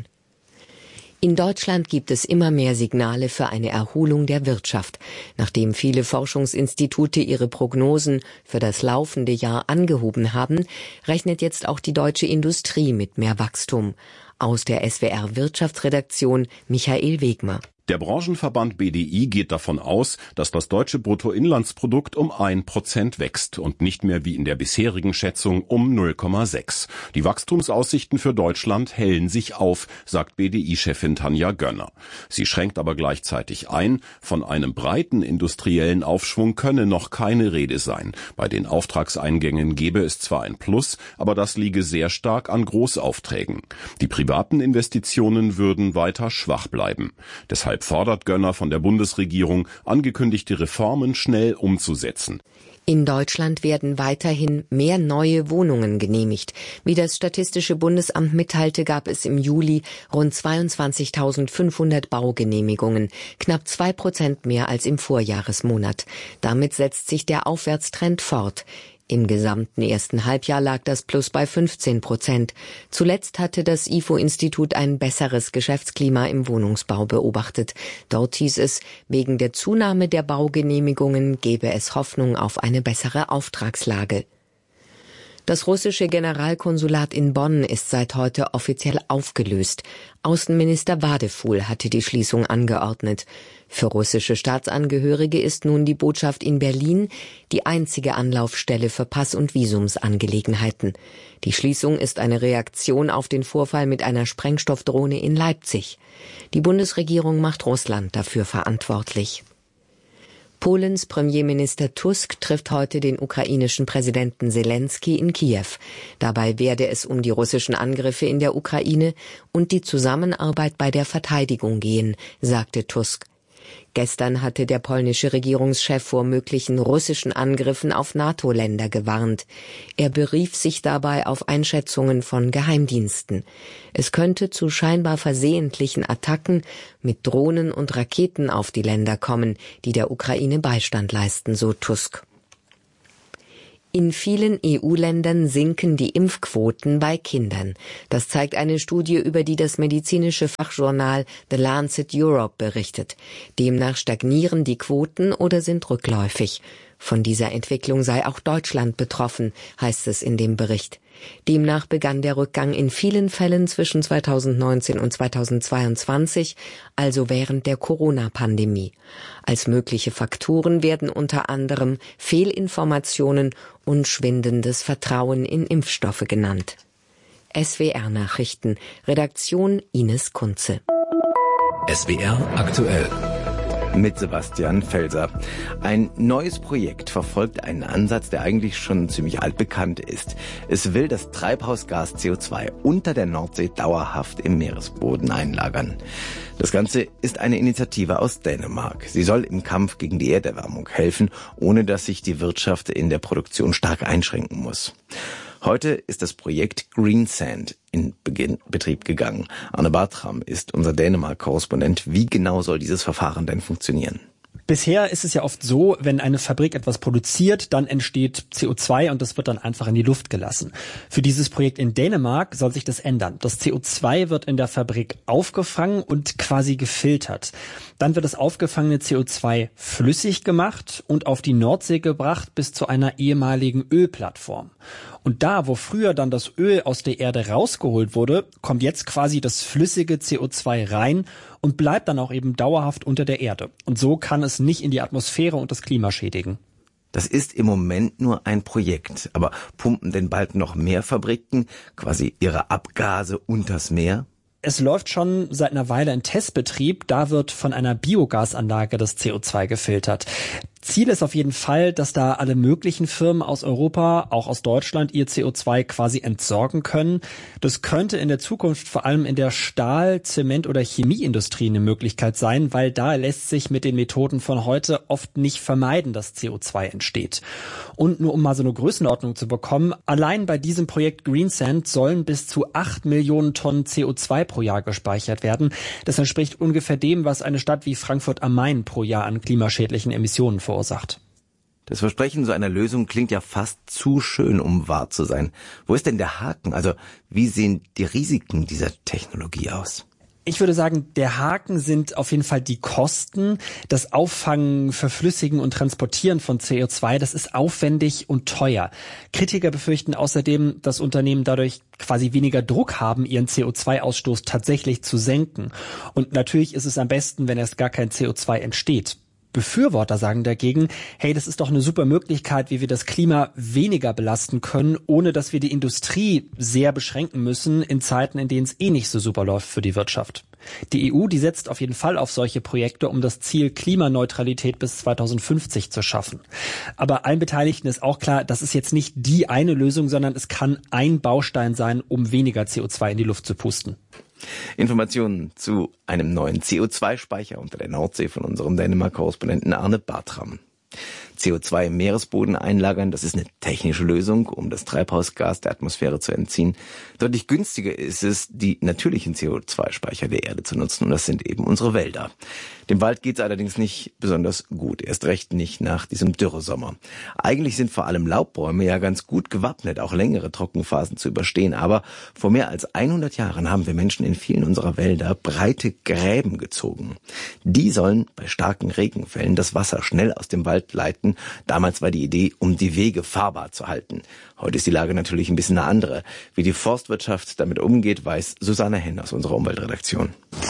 In Deutschland gibt es immer mehr Signale für eine Erholung der Wirtschaft. Nachdem viele Forschungsinstitute ihre Prognosen für das laufende Jahr angehoben haben, rechnet jetzt auch die deutsche Industrie mit mehr Wachstum. Aus der SWR Wirtschaftsredaktion Michael Wegmer. Der Branchenverband BDI geht davon aus, dass das deutsche Bruttoinlandsprodukt um 1% wächst und nicht mehr wie in der bisherigen Schätzung um 0,6. Die Wachstumsaussichten für Deutschland hellen sich auf, sagt BDI-Chefin Tanja Gönner. Sie schränkt aber gleichzeitig ein, von einem breiten industriellen Aufschwung könne noch keine Rede sein. Bei den Auftragseingängen gebe es zwar ein Plus, aber das liege sehr stark an Großaufträgen. Die privaten Investitionen würden weiter schwach bleiben. Deshalb fordert Gönner von der Bundesregierung, angekündigte Reformen schnell umzusetzen. In Deutschland werden weiterhin mehr neue Wohnungen genehmigt. Wie das Statistische Bundesamt mitteilte, gab es im Juli rund 22.500 Baugenehmigungen, knapp 2% mehr als im Vorjahresmonat. Damit setzt sich der Aufwärtstrend fort. Im gesamten ersten Halbjahr lag das Plus bei 15%. Zuletzt hatte das IFO-Institut ein besseres Geschäftsklima im Wohnungsbau beobachtet. Dort hieß es, wegen der Zunahme der Baugenehmigungen gebe es Hoffnung auf eine bessere Auftragslage. Das russische Generalkonsulat in Bonn ist seit heute offiziell aufgelöst. Außenminister Wadefuhl hatte die Schließung angeordnet. Für russische Staatsangehörige ist nun die Botschaft in Berlin die einzige Anlaufstelle für Pass- und Visumsangelegenheiten. Die Schließung ist eine Reaktion auf den Vorfall mit einer Sprengstoffdrohne in Leipzig. Die Bundesregierung macht Russland dafür verantwortlich. Polens Premierminister Tusk trifft heute den ukrainischen Präsidenten Selensky in Kiew. Dabei werde es um die russischen Angriffe in der Ukraine und die Zusammenarbeit bei der Verteidigung gehen, sagte Tusk. Gestern hatte der polnische Regierungschef vor möglichen russischen Angriffen auf NATO-Länder gewarnt. Er berief sich dabei auf Einschätzungen von Geheimdiensten. Es könnte zu scheinbar versehentlichen Attacken mit Drohnen und Raketen auf die Länder kommen, die der Ukraine Beistand leisten, so Tusk. In vielen EU-Ländern sinken die Impfquoten bei Kindern. Das zeigt eine Studie, über die das medizinische Fachjournal The Lancet Europe berichtet. Demnach stagnieren die Quoten oder sind rückläufig. Von dieser Entwicklung sei auch Deutschland betroffen, heißt es in dem Bericht. Demnach begann der Rückgang in vielen Fällen zwischen 2019 und 2022, also während der Corona-Pandemie. Als mögliche Faktoren werden unter anderem Fehlinformationen und schwindendes Vertrauen in Impfstoffe genannt. SWR Nachrichten, Redaktion Ines Kunze. SWR aktuell. Mit Sebastian Felser. Ein neues Projekt verfolgt einen Ansatz, der eigentlich schon ziemlich altbekannt ist. Es will das Treibhausgas CO2 unter der Nordsee dauerhaft im Meeresboden einlagern. Das Ganze ist eine Initiative aus Dänemark. Sie soll im Kampf gegen die Erderwärmung helfen, ohne dass sich die Wirtschaft in der Produktion stark einschränken muss. Heute ist das Projekt Greensand in Betrieb gegangen. Arne Bartram ist unser Dänemark-Korrespondent. Wie genau soll dieses Verfahren denn funktionieren? Bisher ist es ja oft so, wenn eine Fabrik etwas produziert, dann entsteht CO2 und das wird dann einfach in die Luft gelassen. Für dieses Projekt in Dänemark soll sich das ändern. Das CO2 wird in der Fabrik aufgefangen und quasi gefiltert. Dann wird das aufgefangene CO2 flüssig gemacht und auf die Nordsee gebracht bis zu einer ehemaligen Ölplattform. Und da, wo früher dann das Öl aus der Erde rausgeholt wurde, kommt jetzt quasi das flüssige CO2 rein und bleibt dann auch eben dauerhaft unter der Erde. Und so kann es nicht in die Atmosphäre und das Klima schädigen. Das ist im Moment nur ein Projekt. Aber pumpen denn bald noch mehr Fabriken quasi ihre Abgase unters Meer? Es läuft schon seit einer Weile ein Testbetrieb. Da wird von einer Biogasanlage das CO2 gefiltert. Ziel ist auf jeden Fall, dass da alle möglichen Firmen aus Europa, auch aus Deutschland, ihr CO2 quasi entsorgen können. Das könnte in der Zukunft vor allem in der Stahl-, Zement- oder Chemieindustrie eine Möglichkeit sein, weil da lässt sich mit den Methoden von heute oft nicht vermeiden, dass CO2 entsteht. Und nur um mal so eine Größenordnung zu bekommen, allein bei diesem Projekt Greensand sollen bis zu 8 Millionen Tonnen CO2 pro Jahr gespeichert werden. Das entspricht ungefähr dem, was eine Stadt wie Frankfurt am Main pro Jahr an klimaschädlichen Emissionen verursacht. Das Versprechen so einer Lösung klingt ja fast zu schön, um wahr zu sein. Wo ist denn der Haken? Also, wie sehen die Risiken dieser Technologie aus? Ich würde sagen, der Haken sind auf jeden Fall die Kosten. Das Auffangen, Verflüssigen und Transportieren von CO2, das ist aufwendig und teuer. Kritiker befürchten außerdem, dass Unternehmen dadurch quasi weniger Druck haben, ihren CO2-Ausstoß tatsächlich zu senken. Und natürlich ist es am besten, wenn erst gar kein CO2 entsteht. Befürworter sagen dagegen, hey, das ist doch eine super Möglichkeit, wie wir das Klima weniger belasten können, ohne dass wir die Industrie sehr beschränken müssen in Zeiten, in denen es eh nicht so super läuft für die Wirtschaft. Die EU, die setzt auf jeden Fall auf solche Projekte, um das Ziel Klimaneutralität bis 2050 zu schaffen. Aber allen Beteiligten ist auch klar, das ist jetzt nicht die eine Lösung, sondern es kann ein Baustein sein, um weniger CO2 in die Luft zu pusten. Informationen zu einem neuen CO2-Speicher unter der Nordsee von unserem Dänemark-Korrespondenten Arne Bartram. CO2 im Meeresboden einlagern, das ist eine technische Lösung, um das Treibhausgas der Atmosphäre zu entziehen. Deutlich günstiger ist es, die natürlichen CO2-Speicher der Erde zu nutzen, und das sind eben unsere Wälder. Dem Wald geht's allerdings nicht besonders gut, erst recht nicht nach diesem Dürresommer. Eigentlich sind vor allem Laubbäume ja ganz gut gewappnet, auch längere Trockenphasen zu überstehen. Aber vor mehr als 100 Jahren haben wir Menschen in vielen unserer Wälder breite Gräben gezogen. Die sollen bei starken Regenfällen das Wasser schnell aus dem Wald leiten. Damals war die Idee, um die Wege fahrbar zu halten. Heute ist die Lage natürlich ein bisschen eine andere. Wie die Forstwirtschaft damit umgeht, weiß Susanne Henn aus unserer Umweltredaktion.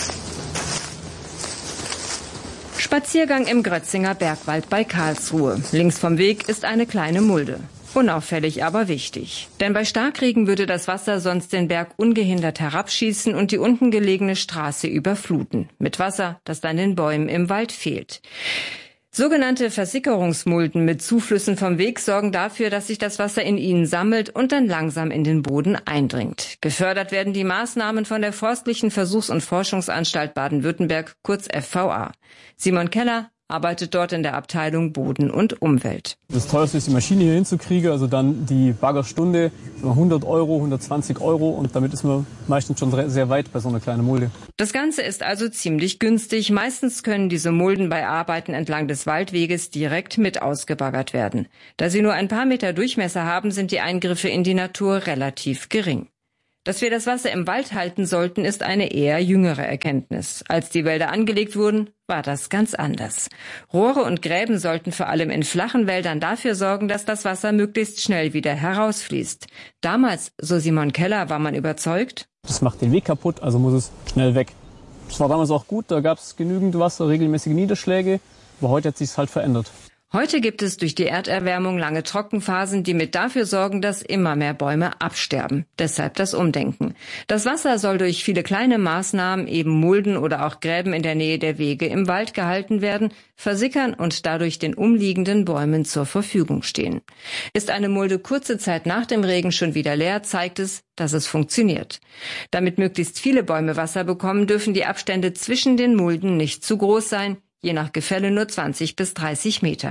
Spaziergang im Grötzinger Bergwald bei Karlsruhe. Links vom Weg ist eine kleine Mulde. Unauffällig, aber wichtig. Denn bei Starkregen würde das Wasser sonst den Berg ungehindert herabschießen und die unten gelegene Straße überfluten. Mit Wasser, das dann den Bäumen im Wald fehlt. Sogenannte Versickerungsmulden mit Zuflüssen vom Weg sorgen dafür, dass sich das Wasser in ihnen sammelt und dann langsam in den Boden eindringt. Gefördert werden die Maßnahmen von der Forstlichen Versuchs- und Forschungsanstalt Baden-Württemberg, kurz FVA. Simon Keller arbeitet dort in der Abteilung Boden und Umwelt. Das teuerste ist, die Maschine hier hinzukriegen, also dann die Baggerstunde, 100 Euro, 120 Euro und damit ist man meistens schon sehr weit bei so einer kleinen Mulde. Das Ganze ist also ziemlich günstig. Meistens können diese Mulden bei Arbeiten entlang des Waldweges direkt mit ausgebaggert werden. Da sie nur ein paar Meter Durchmesser haben, sind die Eingriffe in die Natur relativ gering. Dass wir das Wasser im Wald halten sollten, ist eine eher jüngere Erkenntnis. Als die Wälder angelegt wurden, war das ganz anders. Rohre und Gräben sollten vor allem in flachen Wäldern dafür sorgen, dass das Wasser möglichst schnell wieder herausfließt. Damals, so Simon Keller, war man überzeugt: Das macht den Weg kaputt, also muss es schnell weg. Das war damals auch gut, da gab es genügend Wasser, regelmäßige Niederschläge, aber heute hat sich's halt verändert. Heute gibt es durch die Erderwärmung lange Trockenphasen, die mit dafür sorgen, dass immer mehr Bäume absterben. Deshalb das Umdenken. Das Wasser soll durch viele kleine Maßnahmen, eben Mulden oder auch Gräben in der Nähe der Wege im Wald gehalten werden, versickern und dadurch den umliegenden Bäumen zur Verfügung stehen. Ist eine Mulde kurze Zeit nach dem Regen schon wieder leer, zeigt es, dass es funktioniert. Damit möglichst viele Bäume Wasser bekommen, dürfen die Abstände zwischen den Mulden nicht zu groß sein, je nach Gefälle nur 20 bis 30 Meter.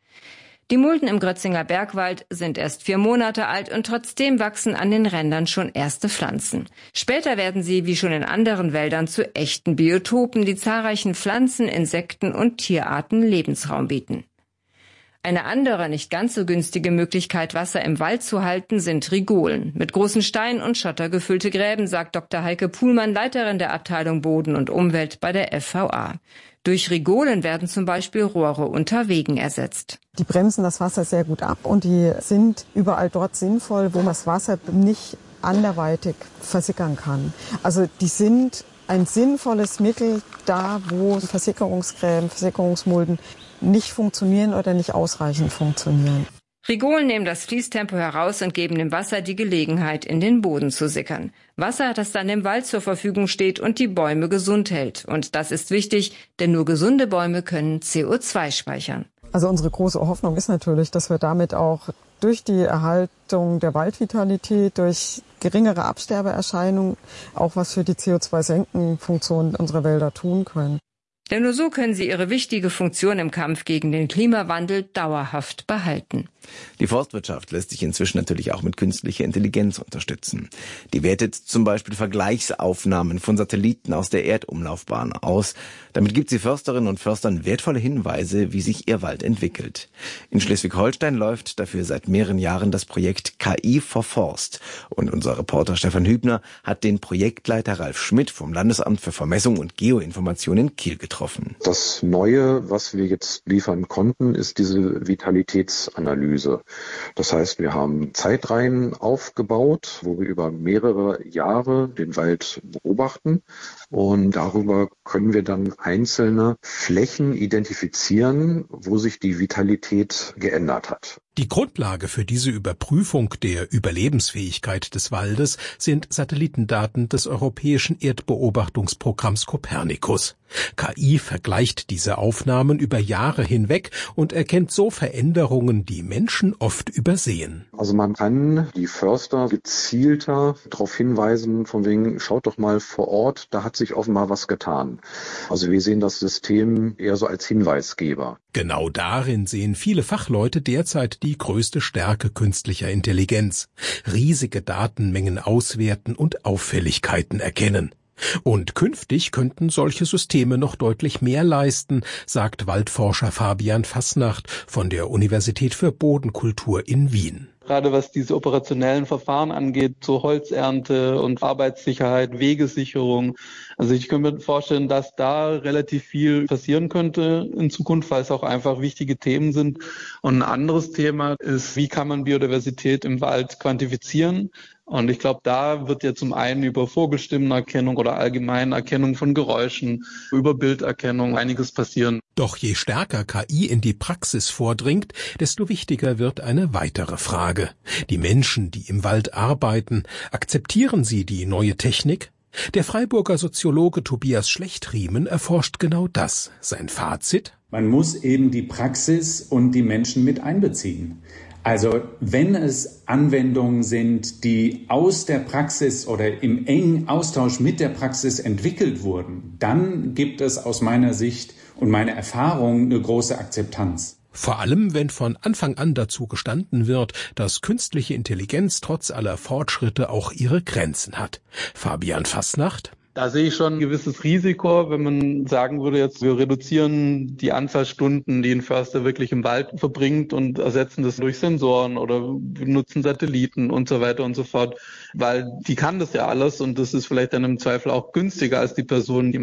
Die Mulden im Grötzinger Bergwald sind erst 4 Monate alt und trotzdem wachsen an den Rändern schon erste Pflanzen. Später werden sie, wie schon in anderen Wäldern, zu echten Biotopen, die zahlreichen Pflanzen, Insekten und Tierarten Lebensraum bieten. Eine andere, nicht ganz so günstige Möglichkeit, Wasser im Wald zu halten, sind Rigolen. Mit großen Steinen und Schotter gefüllte Gräben, sagt Dr. Heike Puhlmann, Leiterin der Abteilung Boden und Umwelt bei der FVA. Durch Rigolen werden zum Beispiel Rohre unter Wegen ersetzt. Die bremsen das Wasser sehr gut ab und die sind überall dort sinnvoll, wo man das Wasser nicht anderweitig versickern kann. Also die sind ein sinnvolles Mittel da, wo Versickerungsgräben, Versickerungsmulden nicht funktionieren oder nicht ausreichend funktionieren. Rigolen nehmen das Fließtempo heraus und geben dem Wasser die Gelegenheit, in den Boden zu sickern. Wasser, das dann im Wald zur Verfügung steht und die Bäume gesund hält. Und das ist wichtig, denn nur gesunde Bäume können CO2 speichern. Also unsere große Hoffnung ist natürlich, dass wir damit auch durch die Erhaltung der Waldvitalität, durch geringere Absterbeerscheinungen auch was für die CO2-Senkenfunktion unserer Wälder tun können. Denn nur so können sie ihre wichtige Funktion im Kampf gegen den Klimawandel dauerhaft behalten. Die Forstwirtschaft lässt sich inzwischen natürlich auch mit künstlicher Intelligenz unterstützen. Die wertet zum Beispiel Vergleichsaufnahmen von Satelliten aus der Erdumlaufbahn aus. Damit gibt sie Försterinnen und Förstern wertvolle Hinweise, wie sich ihr Wald entwickelt. In Schleswig-Holstein läuft dafür seit mehreren Jahren das Projekt KI for Forst. Und unser Reporter Stefan Hübner hat den Projektleiter Ralf Schmidt vom Landesamt für Vermessung und Geoinformation in Kiel getroffen. Das Neue, was wir jetzt liefern konnten, ist diese Vitalitätsanalyse. Das heißt, wir haben Zeitreihen aufgebaut, wo wir über mehrere Jahre den Wald beobachten und darüber können wir dann einzelne Flächen identifizieren, wo sich die Vitalität geändert hat. Die Grundlage für diese Überprüfung der Überlebensfähigkeit des Waldes sind Satellitendaten des Europäischen Erdbeobachtungsprogramms Copernicus. KI vergleicht diese Aufnahmen über Jahre hinweg und erkennt so Veränderungen, die Menschen oft übersehen. Also man kann die Förster gezielter darauf hinweisen, von wegen, schaut doch mal vor Ort, da hat sich offenbar was getan. Also wir sehen das System eher so als Hinweisgeber. Genau darin sehen viele Fachleute derzeit die größte Stärke künstlicher Intelligenz. Riesige Datenmengen auswerten und Auffälligkeiten erkennen. Und künftig könnten solche Systeme noch deutlich mehr leisten, sagt Waldforscher Fabian Fasnacht von der Universität für Bodenkultur in Wien. Gerade was diese operationellen Verfahren angeht, so Holzernte und Arbeitssicherheit, Wegesicherung. Also ich könnte mir vorstellen, dass da relativ viel passieren könnte in Zukunft, weil es auch einfach wichtige Themen sind. Und ein anderes Thema ist, wie kann man Biodiversität im Wald quantifizieren? Und ich glaube, da wird ja zum einen über Vogelstimmenerkennung oder allgemeine Erkennung von Geräuschen, über Bilderkennung einiges passieren. Doch je stärker KI in die Praxis vordringt, desto wichtiger wird eine weitere Frage. Die Menschen, die im Wald arbeiten, akzeptieren sie die neue Technik? Der Freiburger Soziologe Tobias Schlechtriemen erforscht genau das. Sein Fazit? Man muss eben die Praxis und die Menschen mit einbeziehen. Also wenn es Anwendungen sind, die aus der Praxis oder im engen Austausch mit der Praxis entwickelt wurden, dann gibt es aus meiner Sicht und meiner Erfahrung eine große Akzeptanz. Vor allem, wenn von Anfang an dazu gestanden wird, dass künstliche Intelligenz trotz aller Fortschritte auch ihre Grenzen hat. Fabian Fasnacht? Da sehe ich schon ein gewisses Risiko, wenn man sagen würde, jetzt wir reduzieren die Anzahl Stunden, die ein Förster wirklich im Wald verbringt und ersetzen das durch Sensoren oder benutzen Satelliten und so weiter und so fort, weil die kann das ja alles und das ist vielleicht dann im Zweifel auch günstiger als die Person, die